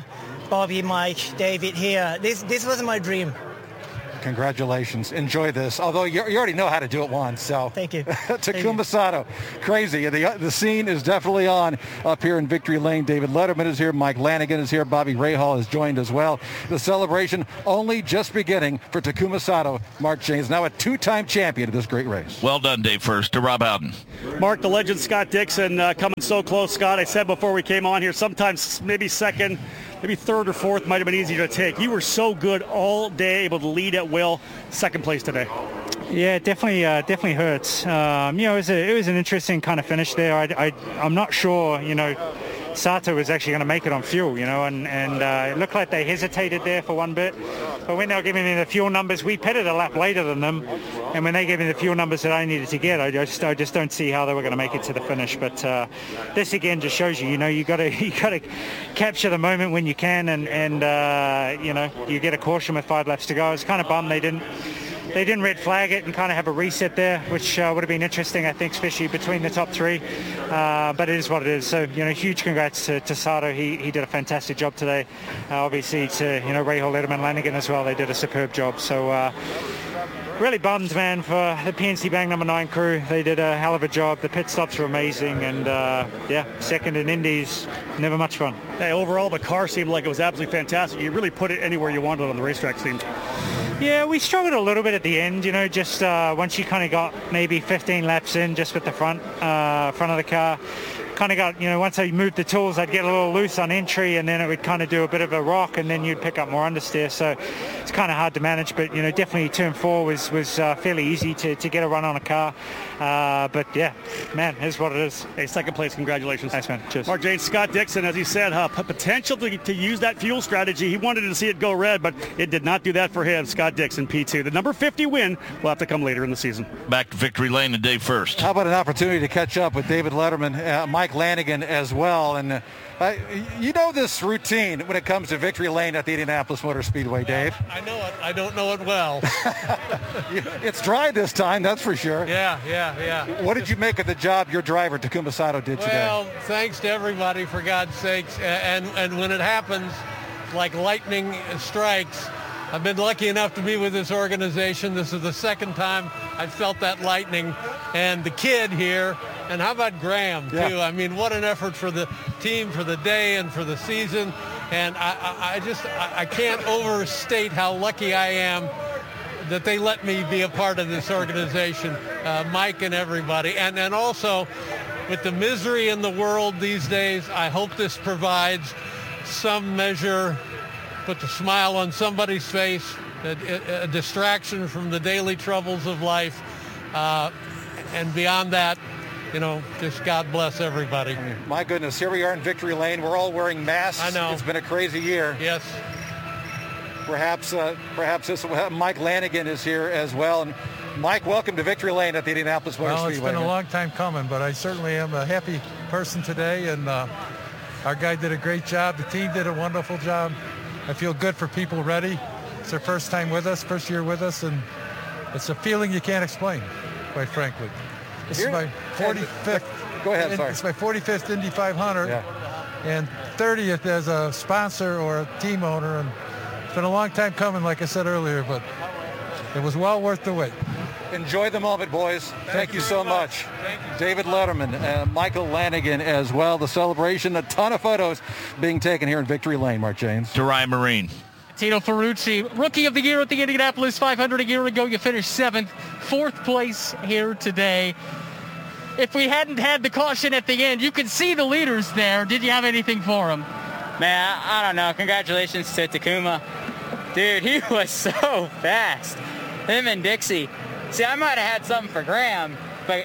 Bobby, Mike, David here. This this was my dream. Congratulations. Enjoy this. Although you, you already know how to do it once. So thank you. Takuma Sato. Crazy. The, the scene is definitely on up here in Victory Lane. David Letterman is here. Mike Lanigan is here. Bobby Rahal has joined as well. The celebration only just beginning for Takuma Sato. Mark James, now a two-time champion of this great race. Well done, Dave. First to Rob Howden. Mark, the legend Scott Dixon uh, coming so close. Scott, I said before we came on here, sometimes maybe second, maybe third or fourth might have been easier to take. You were so good all day, able to lead at will. Second place today. Yeah, it definitely, uh, definitely hurts. Um, you know, it was, a, it was an interesting kind of finish there. I, I, I'm not sure, you know, Sato was actually going to make it on fuel, you know, and, and uh, it looked like they hesitated there for one bit. But when they were giving me the fuel numbers, we pitted a lap later than them. And when they gave me the fuel numbers that I needed to get, I just, I just don't see how they were going to make it to the finish. But uh, this again just shows you, you know, you got to you got to capture the moment when you can, and and uh, you know, you get a caution with five laps to go. I was kind of bummed they didn't. They didn't red flag it and kind of have a reset there, which uh, would have been interesting, I think, especially between the top three. Uh, but it is what it is. So, you know, huge congrats to, to Sato. He he did a fantastic job today. Uh, obviously, to, you know, Rahal, Letterman, Lanigan as well. They did a superb job. So, uh, really bummed, man, for the P N C Bank number nine crew. They did a hell of a job. The pit stops were amazing. And, uh, yeah, second in Indies, never much fun. Hey, overall, the car seemed like it was absolutely fantastic. You really put it anywhere you wanted on the racetrack, seemed. Yeah, we struggled a little bit at the end, you know, just uh, once you kind of got maybe fifteen laps in just with the front uh, front of the car. Kind of got, you know, once I moved the tools, I'd get a little loose on entry, and then it would kind of do a bit of a rock, and then you'd pick up more understeer. So it's kind of hard to manage, but, you know, definitely turn four was, was uh, fairly easy to, to get a run on a car. Uh, but, yeah, man, here's what it is. Hey, second place, congratulations. Thanks, man. Cheers. Mark James, Scott Dixon, as he said, uh, potential to, to use that fuel strategy. He wanted to see it go red, but it did not do that for him. Scott Dixon, P two. The number fifty win will have to come later in the season. Back to Victory Lane and Dave First. How about an opportunity to catch up with David Letterman, uh, Mike Lanigan as well. And uh, uh, you know this routine when it comes to Victory Lane at the Indianapolis Motor Speedway, Dave. I know it. I don't know it well. It's dry this time, that's for sure. Yeah, yeah, yeah. What did you make of the job your driver, Takuma Sato, did today? Well, thanks to everybody, for God's sakes. And, and when it happens, like lightning strikes, I've been lucky enough to be with this organization. This is the second time I've felt that lightning. And the kid here, and how about Graham, too? Yeah. I mean, what an effort for the team, for the day, and for the season. And I, I, I just, I, I can't overstate how lucky I am that they let me be a part of this organization, uh, Mike and everybody. And then also, with the misery in the world these days, I hope this provides some measure, puts a smile on somebody's face, a, a, a distraction from the daily troubles of life. Uh, and beyond that, you know, just God bless everybody. My goodness, here we are in Victory Lane. We're all wearing masks. I know. It's been a crazy year. Yes. Perhaps, uh, perhaps this will have, Mike Lanigan is here as well. And Mike, welcome to Victory Lane at the Indianapolis Motor Well, it's Speedway. been a long time coming, but I certainly am a happy person today, and uh, our guy did a great job. The team did a wonderful job. I feel good for people ready. It's their first time with us, first year with us, and it's a feeling you can't explain, quite frankly. This Here- is my forty-fifth. Go ahead, sorry. It's my forty-fifth Indy five hundred, Yeah. and thirtieth as a sponsor or a team owner. And it's been a long time coming, like I said earlier, but it was well worth the wait. Enjoy the moment, boys. Thank, you so much. David Letterman, uh, Michael Lanigan as well. The celebration, a ton of photos being taken here in Victory Lane, Mark James. To Ryan Marine. Tito Ferrucci, Rookie of the Year at the Indianapolis five hundred a year ago. You finished seventh, fourth place here today. If we hadn't had the caution at the end, you could see the leaders there. Did you have anything for them? Man, I don't know. Congratulations to Takuma. Dude, he was so fast. Him and Dixie. See, I might have had something for Graham, but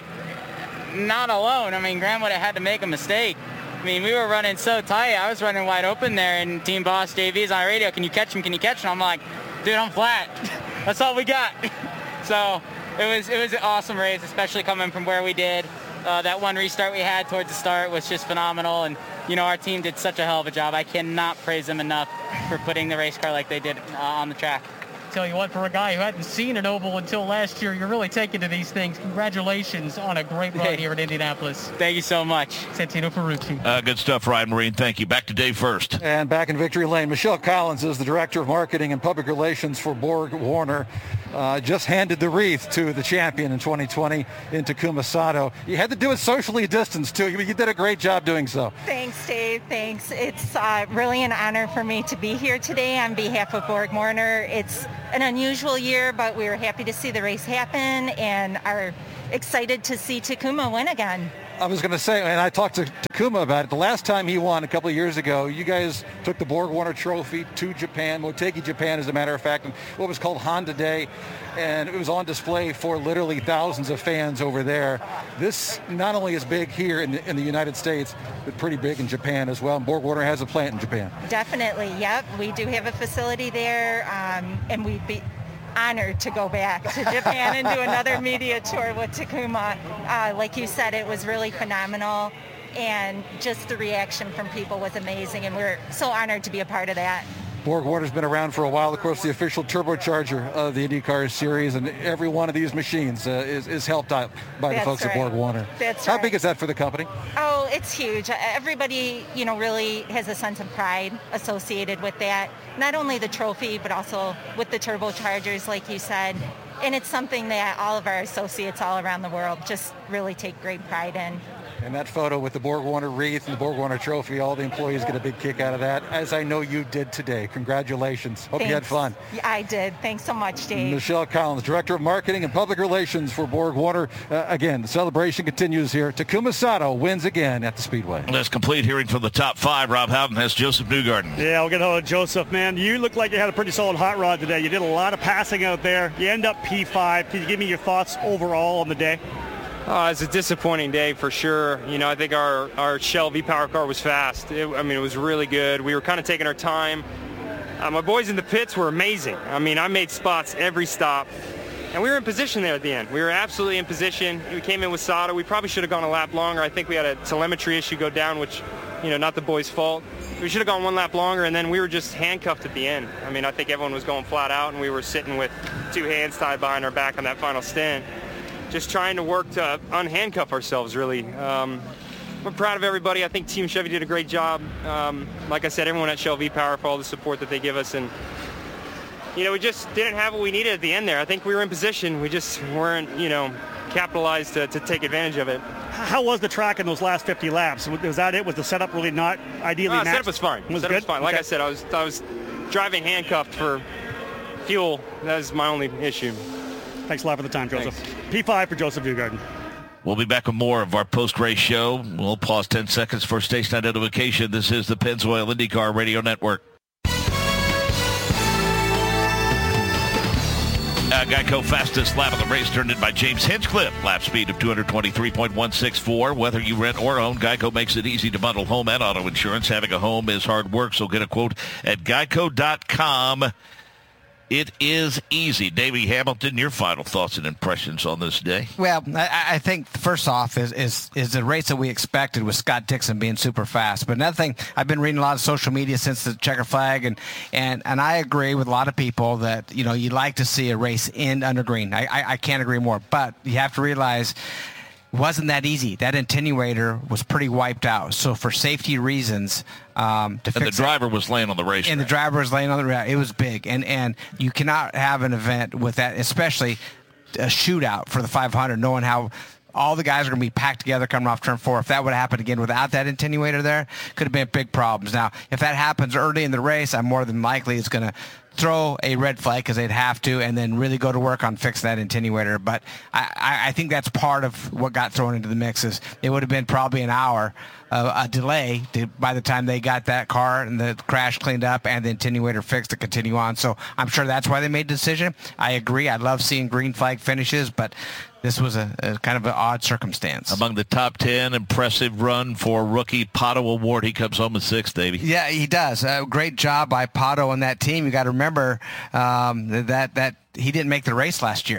not alone. I mean, Graham would have had to make a mistake. I mean, we were running so tight. I was running wide open there, and Team Boss J V's on the radio. Can you catch him? Can you catch him? I'm like, dude, I'm flat. That's all we got. So it was it was an awesome race, especially coming from where we did. Uh, that one restart we had towards the start was just phenomenal, and you know, our team did such a hell of a job. I cannot praise them enough for putting the race car like they did uh, on the track. tell you what, for a guy who hadn't seen an oval until last year, you're really taking to these things. Congratulations on a great run Hey. here in Indianapolis. Thank you so much. Santino Ferrucci. Uh, good stuff, Ryan Marine. Thank you. Back to Dave first. And back in Victory Lane, Michelle Collins is the Director of Marketing and Public Relations for Borg Warner. Uh, just handed the wreath to the champion in twenty twenty in Takuma Sato. You had to do it socially distanced, too. You, you did a great job doing so. Thanks, Dave. Thanks. It's uh, really an honor for me to be here today on behalf of Borg Warner. It's an unusual year, but we were happy to see the race happen and are excited to see Takuma win again. I was going to say, and I talked to Takuma about it, the last time he won a couple of years ago, you guys took the Borg Warner Trophy to Japan, Motegi, Japan, as a matter of fact, and what was called Honda Day, and it was on display for literally thousands of fans over there. This not only is big here in the, in the United States, but pretty big in Japan as well, and Borg Warner has a plant in Japan. Definitely, yep. We do have a facility there, um, and we'd be honored to go back to Japan and do another media tour with Takuma. Uh, like you said, it was really phenomenal, and just the reaction from people was amazing, and we're so honored to be a part of that. Borg Warner's been around for a while, of course, the official turbocharger of the IndyCar series, and every one of these machines uh, is, is helped out by That's the folks right. at Borg Warner. That's How right. big is that for the company? Oh, it's huge. Everybody, you know, really has a sense of pride associated with that. Not only the trophy, but also with the turbochargers, like you said. And it's something that all of our associates all around the world just really take great pride in. And that photo with the Borg Warner wreath and the Borg Warner trophy, all the employees get a big kick out of that, as I know you did today. Congratulations. Hope Thanks. you had fun. Yeah, I did. Thanks so much, Dave. Michelle Collins, Director of Marketing and Public Relations for Borg Warner. Uh, again, the celebration continues here. Takuma Sato wins again at the Speedway. That's complete hearing from the top five. Rob Houghton has Joseph Newgarden. Yeah, we'll get hold of Joseph, man. You look like you had a pretty solid hot rod today. You did a lot of passing out there. You end up P five. Can you give me your thoughts overall on the day? Uh, it's a disappointing day for sure. You know, I think our, our Shell V-Power car was fast. It, I mean, it was really good. We were kind of taking our time. Uh, my boys in the pits were amazing. I mean, I made spots every stop. And we were in position there at the end. We were absolutely in position. We came in with Sato. We probably should have gone a lap longer. I think we had a telemetry issue go down, which, you know, not the boys' fault. We should have gone one lap longer, and then we were just handcuffed at the end. I mean, I think everyone was going flat out, and we were sitting with two hands tied behind our back on that final stint. Just trying to work to unhandcuff ourselves, really. Um, we're proud of everybody. I think Team Chevy did a great job. Um, like I said, everyone at Shell V-Power for all the support that they give us. And, you know, we just didn't have what we needed at the end there. I think we were in position. We just weren't, you know, capitalized to, to take advantage of it. How was the track in those last fifty laps? Was that it? Was the setup really not ideally Uh, maxed? setup was fine. Was setup good? was fine. Like Okay. I said, I was I was driving handcuffed for fuel. That was my only issue. Thanks a lot for the time, Joseph. P five for Joseph Newgarden. We'll be back with more of our post-race show. We'll pause ten seconds for station identification. This is the Pennzoil IndyCar Radio Network. Uh, Geico fastest lap of the race turned in by James Hinchcliffe. Lap speed of two twenty-three point one six four. Whether you rent or own, Geico makes it easy to bundle home and auto insurance. Having a home is hard work, so get a quote at geico dot com. It is easy. Davey Hamilton, your final thoughts and impressions on this day? Well, I, I think first off is, is is the race that we expected with Scott Dixon being super fast. But another thing, I've been reading a lot of social media since the checker flag, and and, and I agree with a lot of people that, you know, you like to see a race end under green. I, I, I can't agree more. But you have to realize it wasn't that easy. That attenuator was pretty wiped out. So for safety reasons, um, to and fix the driver was laying on the racetrack. And the driver was laying on the racetrack. It was big. And, and you cannot have an event with that, especially a shootout for the five hundred, knowing how all the guys are going to be packed together coming off turn four. If that would have happened again without that attenuator there, could have been big problems. Now, if that happens early in the race, I'm more than likely it's going to throw a red flag because they'd have to, and then really go to work on fixing that attenuator. But I, I, I think that's part of what got thrown into the mixes. It would have been probably an hour uh, a delay to, by the time they got that car and the crash cleaned up and the attenuator fixed to continue on. So I'm sure that's why they made the decision. I agree. I love seeing green flag finishes, but this was a, a kind of an odd circumstance. Among the top ten, impressive run for rookie Pato Award. He comes home in sixth, Davey. Yeah, he does. Uh, great job by Pato and that team. You got to remember um, that that he didn't make the race last year.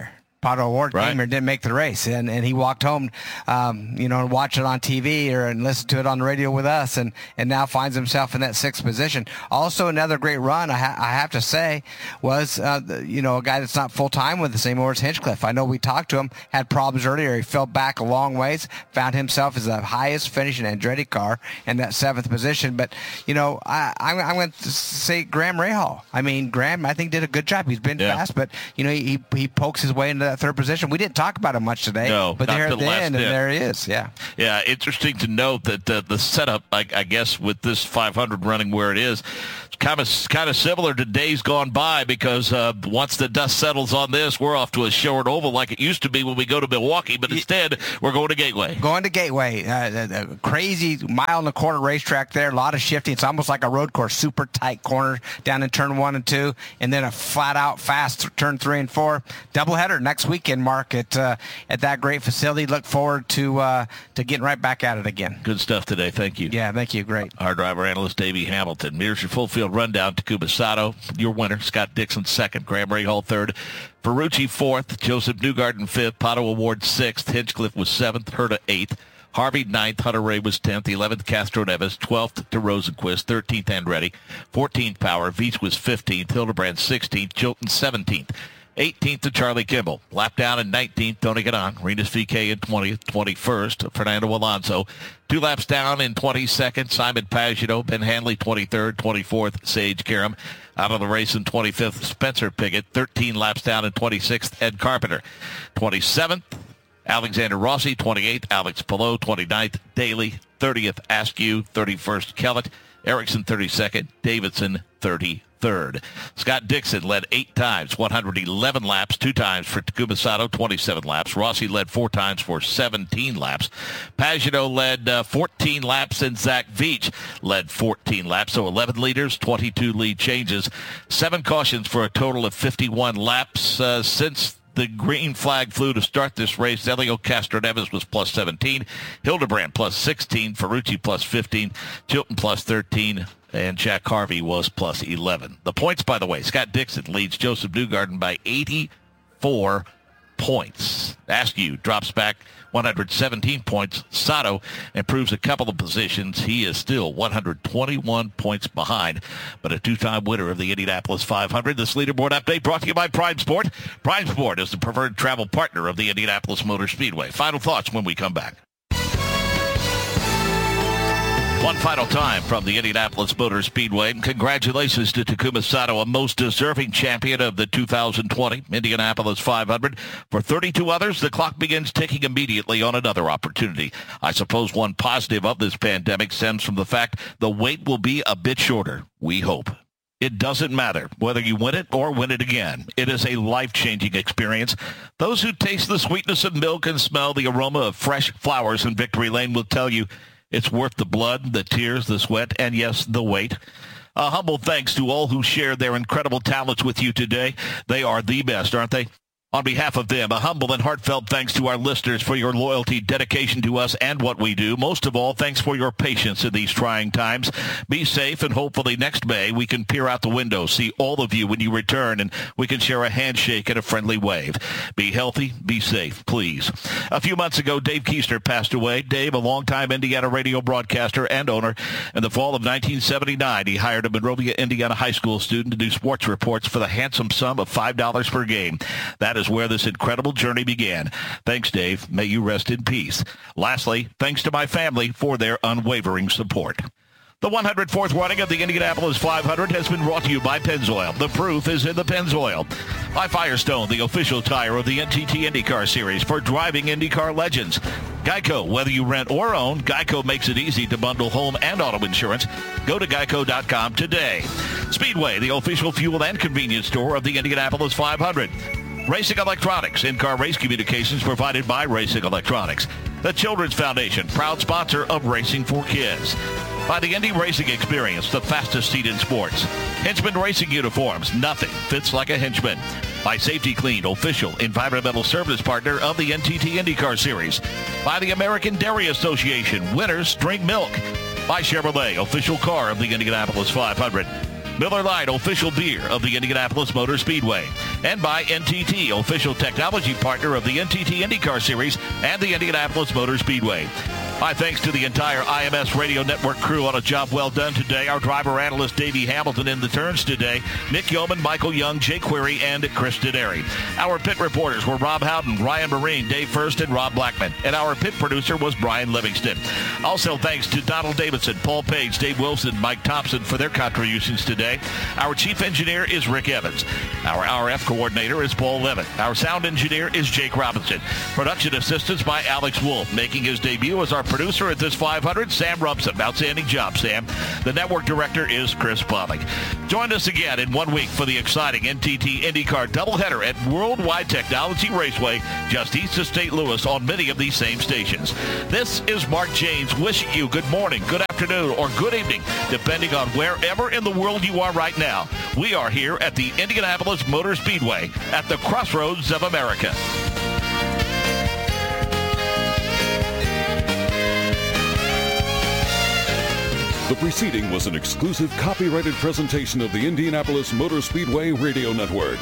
Pato O'Ward Right. came here and didn't make the race, and, and he walked home, um, you know, and watched it on T V or and listened to it on the radio with us, and, and now finds himself in that sixth position. Also, another great run, I, ha- I have to say, was, uh, the, you know, a guy that's not full-time with us anymore is Hinchcliffe. I know we talked to him, had problems earlier. He fell back a long ways, found himself as the highest finishing Andretti car in that seventh position. But, you know, I, I'm, I'm going to say Graham Rahal. I mean, Graham, I think, did a good job. He's been Yeah. fast, but, you know, he he pokes his way into that third position. We didn't talk about him much today, No, but not there to at the the last end, and bit. there he is. Yeah. Yeah, interesting to note that uh, the setup, I, I guess, with this five hundred running where it is, it's kind of kind of similar to days gone by, because uh, once the dust settles on this, we're off to a short oval like it used to be when we go to Milwaukee, but instead we're going to Gateway. Going to Gateway, uh, the, the crazy mile and a quarter racetrack there, a lot of shifting. It's almost like a road course, super tight corner down in turn one and two, and then a flat-out fast turn three and four. Doubleheader next weekend, Mark, at uh, at that great facility. Look forward to uh, to getting right back at it again. Good stuff today. Thank you. Yeah, thank you. Great. Our driver analyst, Davey Hamilton. Here's your full field rundown. Takuma Sato, your winner. Scott Dixon, second. Graham Rahal, third. Ferrucci, fourth. Joseph Newgarden, fifth. Pato O'Ward, sixth. Hinchcliffe was seventh. Herta, eighth. Harvey, ninth. Hunter Ray was tenth. eleventh, Castro Neves. twelfth to Rosenquist. thirteenth, Andretti. fourteenth, Power. Veach was fifteenth. Hildebrand, sixteenth. Chilton, seventeenth. eighteenth to Charlie Kimball. Lap down in nineteenth, Tony Ganon. Renus V K in twentieth. twenty-first, Fernando Alonso. Two laps down in twenty-second, Simon Pagino. Ben Hanley, twenty-third. twenty-fourth, Sage Karam. Out of the race in twenty-fifth, Spencer Piggott. thirteen laps down in twenty-sixth, Ed Carpenter. twenty-seventh, Alexander Rossi. twenty-eighth, Alex Palou. twenty-ninth, Daly. thirtieth, Askew. thirty-first, Kellett. Erickson, thirty-second. Davidson, thirty-third. Scott Dixon led eight times, one hundred eleven laps, two times for Takuma Sato, twenty-seven laps. Rossi led four times for seventeen laps. Pagino led uh, fourteen laps, and Zach Veach led fourteen laps. So eleven leaders, twenty-two lead changes, seven cautions for a total of fifty-one laps. Uh, since the green flag flew to start this race, Elio Castroneves was plus seventeen, Hildebrand plus sixteen, Ferrucci plus fifteen, Chilton plus thirteen, and Jack Harvey was plus eleven. The points, by the way, Scott Dixon leads Joseph Newgarden by eighty-four points. Askew drops back one hundred seventeen points. Sato improves a couple of positions. He is still one hundred twenty-one points behind, but a two-time winner of the Indianapolis five hundred. This leaderboard update brought to you by Prime Sport. Prime Sport is the preferred travel partner of the Indianapolis Motor Speedway. Final thoughts when we come back. One final time from the Indianapolis Motor Speedway. Congratulations to Takuma Sato, a most deserving champion of the two thousand twenty Indianapolis five hundred. For thirty-two others, the clock begins ticking immediately on another opportunity. I suppose one positive of this pandemic stems from the fact the wait will be a bit shorter, we hope. It doesn't matter whether you win it or win it again. It is a life-changing experience. Those who taste the sweetness of milk and smell the aroma of fresh flowers in Victory Lane will tell you it's worth the blood, the tears, the sweat, and yes, the wait. A humble thanks to all who shared their incredible talents with you today. They are the best, aren't they? On behalf of them, a humble and heartfelt thanks to our listeners for your loyalty, dedication to us and what we do. Most of all, thanks for your patience in these trying times. Be safe, and hopefully next May we can peer out the window, see all of you when you return, and we can share a handshake and a friendly wave. Be healthy, be safe, please. A few months ago, Dave Keister passed away. Dave, a longtime Indiana radio broadcaster and owner. In the fall of nineteen seventy-nine, he hired a Monrovia, Indiana high school student to do sports reports for the handsome sum of five dollars per game. That is where this incredible journey began. Thanks, Dave. May you rest in peace. Lastly, thanks to my family for their unwavering support. The one hundred fourth running of the Indianapolis five hundred has been brought to you by Pennzoil. The proof is in the Pennzoil. By Firestone, the official tire of the N T T IndyCar Series for driving IndyCar legends. Geico, whether you rent or own, Geico makes it easy to bundle home and auto insurance. Go to geico dot com today. Speedway, the official fuel and convenience store of the Indianapolis five hundred. Racing Electronics, in-car race communications provided by Racing Electronics. The Children's Foundation, proud sponsor of Racing for Kids. By the Indy Racing Experience, the fastest seat in sports. Hinchman Racing Uniforms, nothing fits like a Hinchman. By Safety Clean, official environmental service partner of the N T T IndyCar Series. By the American Dairy Association, winners drink milk. By Chevrolet, official car of the Indianapolis five hundred. Miller Lite, official beer of the Indianapolis Motor Speedway. and by N T T, official technology partner of the N T T IndyCar Series and the Indianapolis Motor Speedway. My thanks to the entire I M S Radio Network crew on a job well done today. Our driver analyst, Davey Hamilton, in the turns today. Nick Yeoman, Michael Young, Jay Query, and Chris Denary. Our pit reporters were Rob Howden, Ryan Marine, Dave First, and Rob Blackman. And our pit producer was Brian Livingston. Also thanks to Donald Davidson, Paul Page, Dave Wilson, Mike Thompson for their contributions today. Our chief engineer is Rick Evans. Our R F coordinator is Paul Levitt. Our sound engineer is Jake Robinson. Production assistance by Alex Wolf. Making his debut as our producer at this five hundred, Sam Rumson. Outstanding job, Sam. The network director is Chris Pollack. Join us again in one week for the exciting N T T IndyCar doubleheader at Worldwide Technology Raceway just east of Saint Louis on many of these same stations. This is Mark James wishing you good morning, good afternoon, or good evening, depending on wherever in the world you are right now. We are here at the Indianapolis Motor Speedway at the crossroads of America. The preceding was an exclusive copyrighted presentation of the Indianapolis Motor Speedway Radio Network.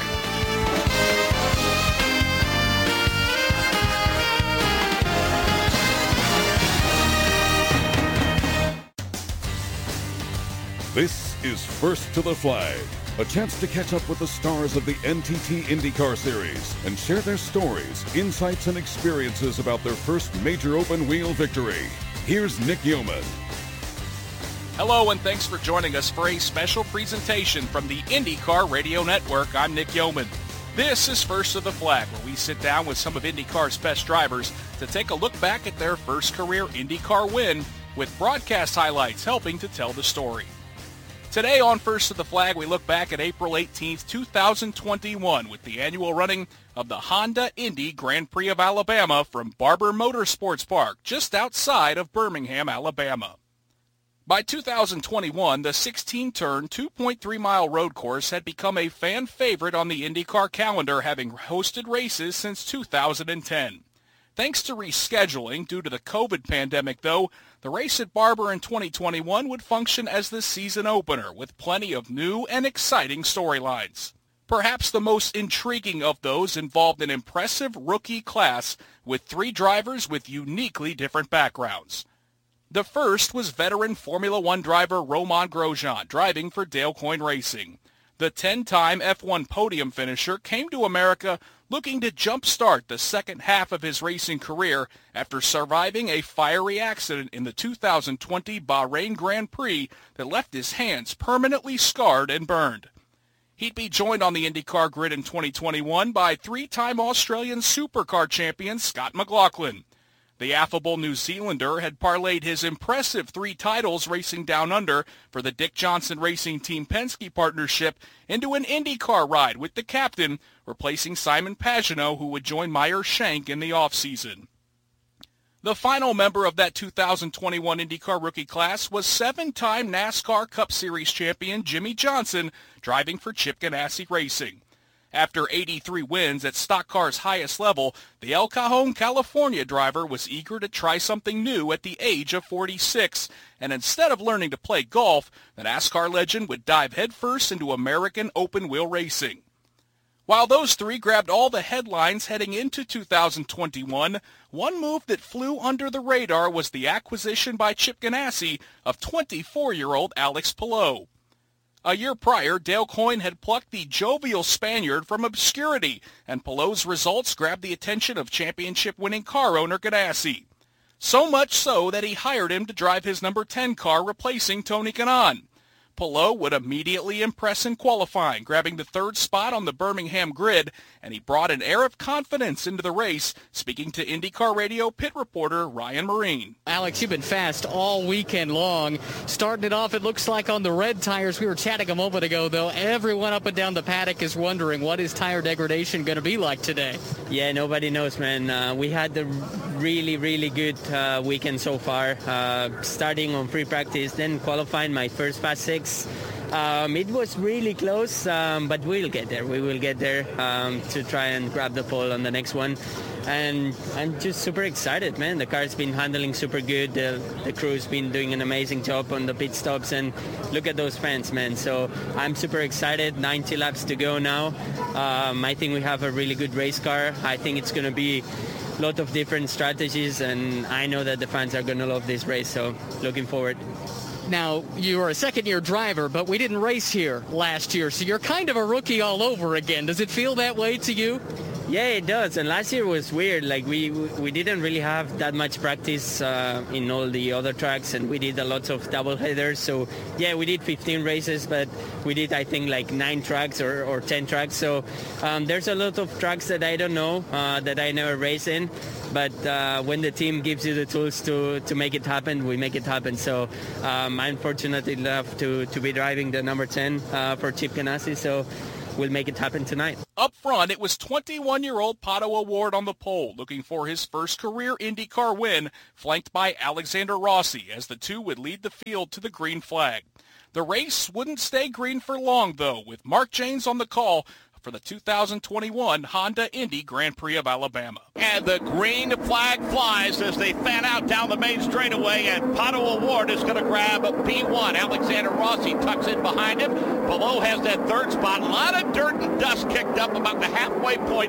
This is First to the Flag, a chance to catch up with the stars of the N T T IndyCar Series and share their stories, insights, and experiences about their first major open-wheel victory. Here's Nick Yeoman. Hello, and thanks for joining us for a special presentation from the IndyCar Radio Network. I'm Nick Yeoman. This is First to the Flag, where we sit down with some of IndyCar's best drivers to take a look back at their first career IndyCar win, with broadcast highlights helping to tell the story. Today on First to the Flag, we look back at April eighteenth, two thousand twenty-one with the annual running of the Honda Indy Grand Prix of Alabama from Barber Motorsports Park, just outside of Birmingham, Alabama. By two thousand twenty-one, the sixteen-turn, two point three mile road course had become a fan favorite on the IndyCar calendar, having hosted races since two thousand ten. Thanks to rescheduling due to the COVID pandemic, though, the race at Barber in twenty twenty-one would function as the season opener, with plenty of new and exciting storylines. Perhaps the most intriguing of those involved an impressive rookie class with three drivers with uniquely different backgrounds. The first was veteran Formula One driver Romain Grosjean, driving for Dale Coyne Racing. The ten-time F one podium finisher came to America looking to jumpstart the second half of his racing career after surviving a fiery accident in the two thousand twenty Bahrain Grand Prix that left his hands permanently scarred and burned. He'd be joined on the IndyCar grid in twenty twenty-one by three-time Australian Supercar champion Scott McLaughlin. The affable New Zealander had parlayed his impressive three titles racing down under for the Dick Johnson Racing Team Penske partnership into an IndyCar ride with the captain, replacing Simon Pagenaud, who would join Meyer Shank in the offseason. The final member of that two thousand twenty-one IndyCar rookie class was seven-time NASCAR Cup Series champion Jimmy Johnson, driving for Chip Ganassi Racing. After eighty-three wins at stock car's highest level, the El Cajon, California driver was eager to try something new at the age of forty-six, and instead of learning to play golf, the NASCAR legend would dive headfirst into American open-wheel racing. While those three grabbed all the headlines heading into two thousand twenty-one, one move that flew under the radar was the acquisition by Chip Ganassi of twenty-four-year-old Alex Palou. A year prior, Dale Coyne had plucked the jovial Spaniard from obscurity, and Palou's results grabbed the attention of championship-winning car owner Ganassi. So much so that he hired him to drive his number ten car, replacing Tony Kanaan. Palou would immediately impress in qualifying, grabbing the third spot on the Birmingham grid, and he brought an air of confidence into the race, speaking to IndyCar Radio pit reporter Ryan Marine. Alex, you've been fast all weekend long. Starting it off, it looks like on the red tires. We were chatting a moment ago, though. Everyone up and down the paddock is wondering, what is tire degradation going to be like today? Yeah, nobody knows, man. Uh, we had a really, really good uh, weekend so far, uh, starting on free practice, then qualifying my first Fast Six. Uh, Um, it was really close, um, but we'll get there. We will get there um, to try and grab the pole on the next one. And I'm just super excited, man. The car's been handling super good. The, the crew's been doing an amazing job on the pit stops. And look at those fans, man. So I'm super excited. ninety laps to go now. Um, I think we have a really good race car. I think it's going to be a lot of different strategies. And I know that the fans are going to love this race. So looking forward. Now, you are a second-year driver, but we didn't race here last year, so you're kind of a rookie all over again. Does it feel that way to you? Yeah, it does. And last year was weird. Like we we didn't really have that much practice uh, in all the other tracks, and we did a lot of double headers. So yeah, we did fifteen races, but we did I think like nine tracks or, or ten tracks. So um, there's a lot of tracks that I don't know uh, that I never race in. But uh, when the team gives you the tools to, to make it happen, we make it happen. So um, I'm fortunate enough to, to be driving the number ten uh, for Chip Ganassi. So we'll make it happen tonight. Up front, it was twenty-one-year-old Pato O'Ward on the pole, looking for his first career IndyCar win, flanked by Alexander Rossi, as the two would lead the field to the green flag. The race wouldn't stay green for long, though, with Mark Jaynes on the call for the two thousand twenty-one Honda Indy Grand Prix of Alabama. And the green flag flies as they fan out down the main straightaway, and Pato O'Ward is going to grab P one. Alexander Rossi tucks in behind him. Below has that third spot. A lot of dirt and dust kicked up about the halfway point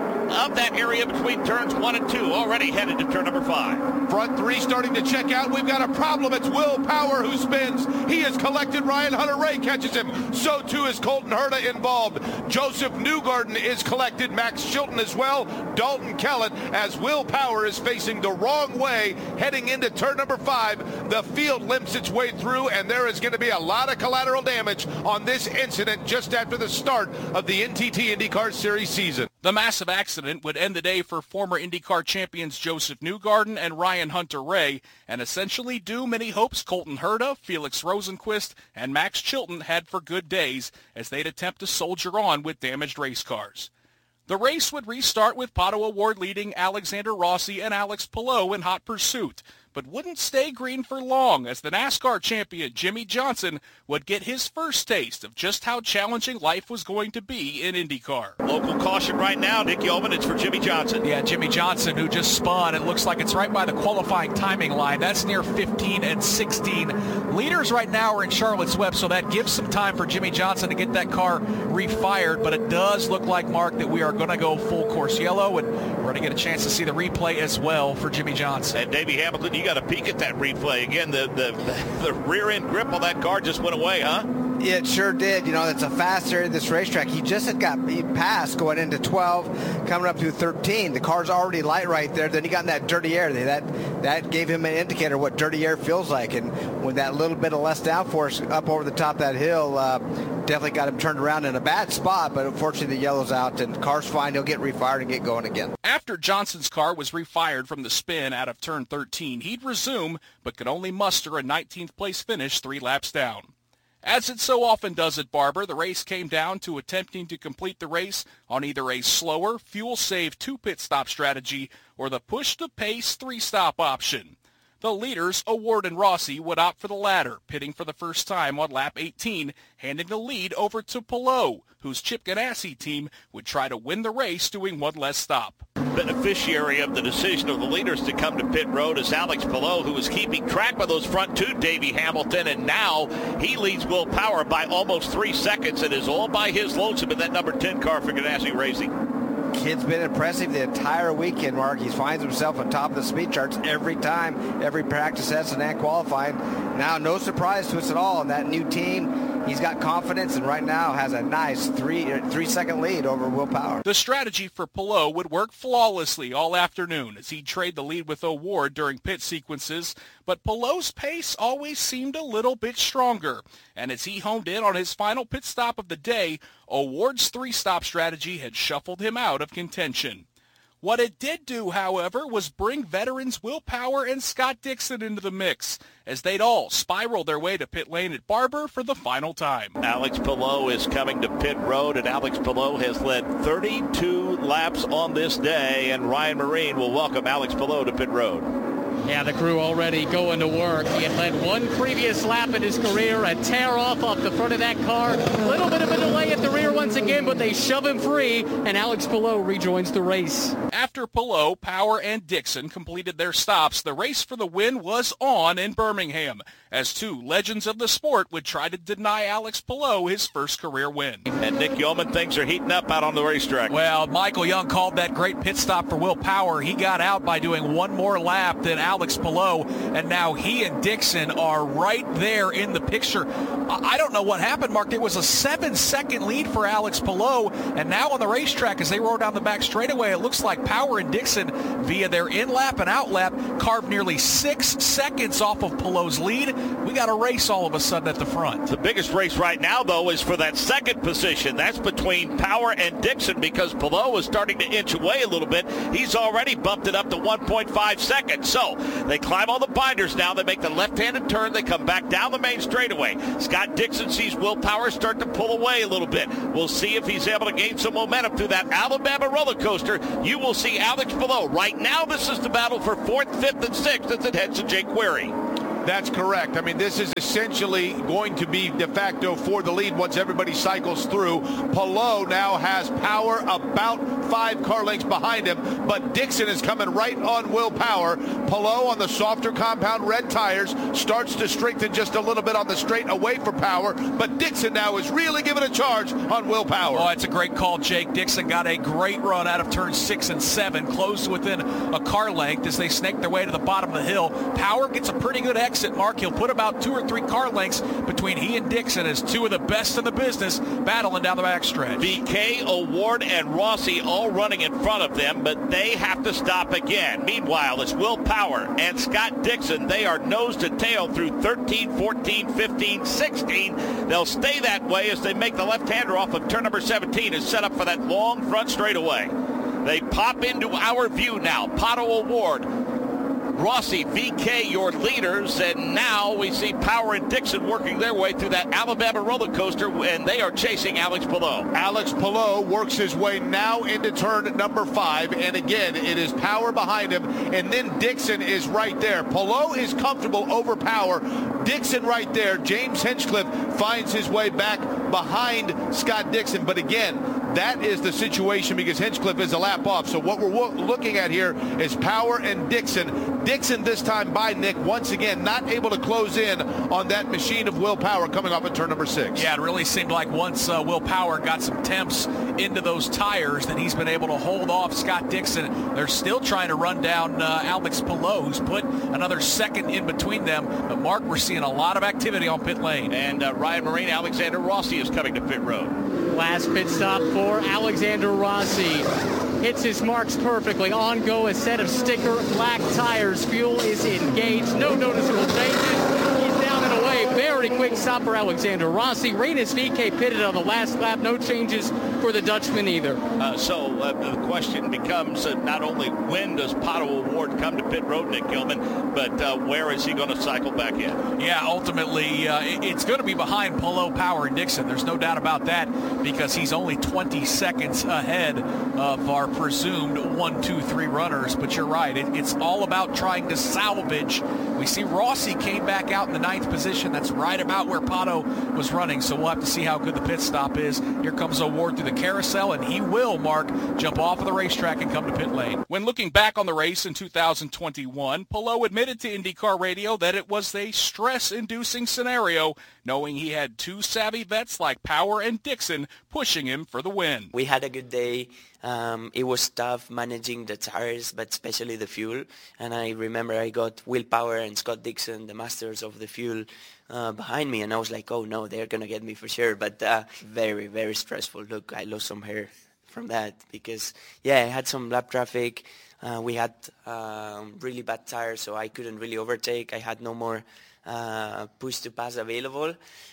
of that area between turns one and two, already headed to turn number five. Front three starting to check out. We've got a problem. It's Will Power who spins. He has collected. Ryan Hunter-Reay catches him. So too is Colton Herta involved. Joseph Newgarden is collected. Max Chilton as well. Dalton Kellett, as Will Power is facing the wrong way heading into turn number five. The field limps its way through, and there is going to be a lot of collateral damage on this incident just after the start of the N T T IndyCar Series season. The massive accident would end the day for former IndyCar champions Joseph Newgarden and Ryan Hunter-Reay, and essentially do many hopes Colton Herta, Felix Rosenqvist, and Max Chilton had for good days as they'd attempt to soldier on with damaged race cars. The race would restart with Pato O'Ward leading Alexander Rossi and Alex Palou in hot pursuit, but wouldn't stay green for long as the NASCAR champion Jimmie Johnson would get his first taste of just how challenging life was going to be in IndyCar. Local caution right now, Nick Yeoman, it's for Jimmie Johnson. Yeah, Jimmie Johnson, who just spun. It looks like it's right by the qualifying timing line. That's near fifteen and sixteen. Leaders right now are in Charlotte's Web, so that gives some time for Jimmie Johnson to get that car refired, but it does look like, Mark, that we are going to go full course yellow, and we're going to get a chance to see the replay as well for Jimmie Johnson. And Davey Hamilton, you got a peek at that replay. Again, the, the, the rear end grip on that car just went away, huh? Yeah, it sure did. You know, it's a fast area of this racetrack. He just had got he passed going into twelve, coming up to thirteen. The car's already light right there. Then he got in that dirty air. That that gave him an indicator what dirty air feels like. And with that little bit of less downforce up over the top of that hill, uh, definitely got him turned around in a bad spot. But unfortunately, the yellow's out, and the car's fine. He'll get refired and get going again. After Johnson's car was refired from the spin out of turn thirteen, he'd resume, but could only muster a nineteenth place finish three laps down. As it so often does at Barber, the race came down to attempting to complete the race on either a slower, fuel-save two-pit stop strategy or the push-to-pace three-stop option. The leaders, O'Ward and Rossi, would opt for the latter, pitting for the first time on lap eighteen, handing the lead over to Palou, whose Chip Ganassi team would try to win the race doing one less stop. Beneficiary of the decision of the leaders to come to pit road is Alex Palou, who was keeping track of those front two, Davey Hamilton, and now he leads Will Power by almost three seconds and is all by his lonesome in that number ten car for Ganassi Racing. Kid's been impressive the entire weekend, Mark. He finds himself on top of the speed charts every time, every practice session and qualifying. Now, no surprise to us at all in that new team. He's got confidence and right now has a nice three three second lead over Will Power. The strategy for Palou would work flawlessly all afternoon as he'd trade the lead with O'Ward during pit sequences, but Palou's pace always seemed a little bit stronger. And as he homed in on his final pit stop of the day, O'Ward's three-stop strategy had shuffled him out of contention. What it did do, however, was bring veterans Will Power and Scott Dixon into the mix, as they'd all spiral their way to pit lane at Barber for the final time. Alex Palou is coming to pit road, and Alex Palou has led thirty-two laps on this day, and Ryan Marine will welcome Alex Palou to pit road. Yeah, the crew already going to work. He had led one previous lap in his career, a tear off off the front of that car. A little bit of a delay at the rear once again, but they shove him free, and Alex Palou rejoins the race. After Palou, Power, and Dixon completed their stops, the race for the win was on in Birmingham, as two legends of the sport would try to deny Alex Palou his first career win. And Nick Yeoman, things are heating up out on the racetrack. Well, Michael Young called that great pit stop for Will Power. He got out by doing one more lap than Alex Palou, and now he and Dixon are right there in the picture. I don't know what happened, Mark. There was a seven-second lead for Alex Palou, and now on the racetrack, as they roll down the back straightaway, it looks like Power and Dixon, via their in-lap and out-lap, carved nearly six seconds off of Palou's lead. We got a race all of a sudden at the front. The biggest race right now, though, is for that second position. That's between Power and Dixon, because Palou is starting to inch away a little bit. He's already bumped it up to one point five seconds. So they climb all the binders now. They make the left-handed turn. They come back down the main straightaway. Scott Dixon sees Will Power start to pull away a little bit. We'll see if he's able to gain some momentum through that Alabama roller coaster. You will see Alex Palou. Right now, this is the battle for fourth, fifth, and sixth as it heads to Jake Query. That's correct. I mean, this is essentially going to be de facto for the lead once everybody cycles through. Palou now has Power about five car lengths behind him, but Dixon is coming right on Will Power. Palou on the softer compound red tires starts to strengthen just a little bit on the straight away for Power, but Dixon now is really giving a charge on Will Power. Oh, it's a great call, Jake. Dixon got a great run out of turns six and seven, close within a car length as they snake their way to the bottom of the hill. Power gets a pretty good exit. Mark, he'll put about two or three car lengths between he and Dixon as two of the best in the business battling down the backstretch. V K, Award, and Rossi all running in front of them, but they have to stop again. Meanwhile, it's Will Power and Scott Dixon. They are nose to tail through thirteen, fourteen, fifteen, sixteen. They'll stay that way as they make the left-hander off of turn number seventeen and set up for that long front straightaway. They pop into our view now. Pato Award, Rossi, V K, your leaders, and now we see Power and Dixon working their way through that Alabama roller coaster, and they are chasing Alex Palou. Alex Palou works his way now into turn number five, and again, it is Power behind him, and then Dixon is right there. Palou is comfortable over Power. Dixon right there. James Hinchcliffe finds his way back behind Scott Dixon, but again, that is the situation because Hinchcliffe is a lap off. So what we're looking at here is Power and Dixon. Dixon this time by Nick, once again, not able to close in on that machine of Will Power coming off at turn number six. Yeah, it really seemed like once uh, Will Power got some temps into those tires, that he's been able to hold off Scott Dixon. They're still trying to run down uh, Alex Palou, who's put another second in between them. But, Mark, we're seeing a lot of activity on pit lane. And uh, Ryan Marine, Alexander Rossi is coming to pit road. Last pit stop for Alexander Rossi. Hits his marks perfectly. On go, a set of sticker black tires. Fuel is engaged. No noticeable changes. He's down and away. Very quick stop for Alexander Rossi. Renus V K pitted on the last lap. No changes for the Dutchman either. Uh, so uh, the question becomes uh, not only when does Pato Award come to pit road, Nick Gilman, but uh, where is he going to cycle back in? Yeah, ultimately, uh, it's going to be behind Palou, Power, and Dixon. There's no doubt about that because he's only twenty seconds ahead of our presumed one, two, three runners. But you're right. It, it's all about trying to salvage. We see Rossi came back out in the ninth position. That's right about where Pato was running. So we'll have to see how good the pit stop is. Here comes Award through the carousel, and he will, Mark, jump off of the racetrack and come to pit lane. When looking back on the race in two thousand twenty-one, Palou admitted to IndyCar Radio that it was a stress-inducing scenario, knowing he had two savvy vets like Power and Dixon pushing him for the win. We had a good day. Um, it was tough managing the tires, but especially the fuel. And I remember I got Will Power and Scott Dixon, the masters of the fuel, uh, behind me. And I was like, oh, no, they're going to get me for sure. But uh, very, very stressful. Look, I lost some hair from that because, yeah, I had some lap traffic. Uh, we had um, really bad tires, so I couldn't really overtake. I had no more uh, push to pass available.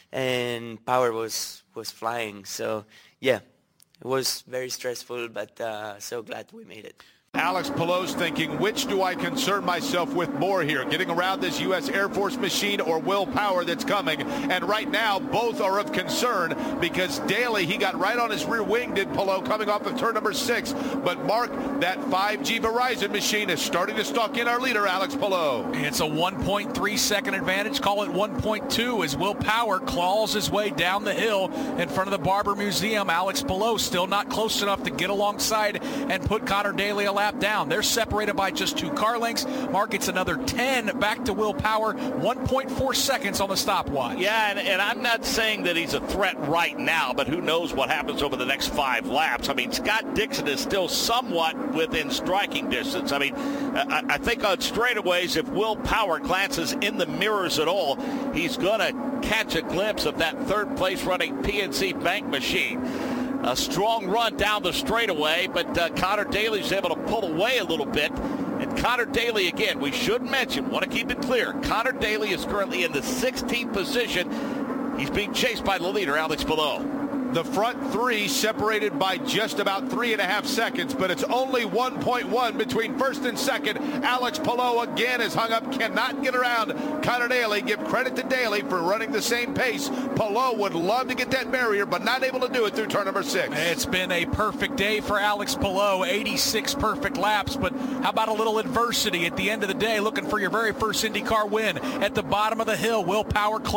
And Power was, was flying. So, yeah. It was very stressful, but uh, so glad we made it. Alex Palou's thinking, which do I concern myself with more here? Getting around this U S Air Force machine or Will Power that's coming? And right now, both are of concern because Daly, he got right on his rear wing, did Palou, coming off of turn number six. But Mark, that five G Verizon machine is starting to stalk in our leader, Alex Palou. It's a one point three second advantage. Call it one point two as Will Power claws his way down the hill in front of the Barber Museum. Alex Palou still not close enough to get alongside and put Connor Daly a lap down. They're separated by just two car lengths. Mark, it's another ten back to Will Power, one point four seconds on the stopwatch. Yeah, and, and I'm not saying that he's a threat right now, but who knows what happens over the next five laps. I mean, Scott Dixon is still somewhat within striking distance. I mean, I, I think on straightaways, if Will Power glances in the mirrors at all, he's going to catch a glimpse of that third place running P N C Bank machine. A strong run down the straightaway, but uh, Connor Daly's able to pull away a little bit. And Connor Daly, again, we should mention, want to keep it clear, Connor Daly is currently in the sixteenth position. He's being chased by the leader, Alex Palou. The front three separated by just about three and a half seconds, but it's only one point one between first and second. Alex Palou again is hung up, cannot get around Connor Daly. Give credit to Daly for running the same pace. Palou would love to get that barrier, but not able to do it through turn number six. It's been a perfect day for Alex Palou, eighty-six perfect laps, but how about a little adversity at the end of the day, looking for your very first IndyCar win at the bottom of the hill. Will Power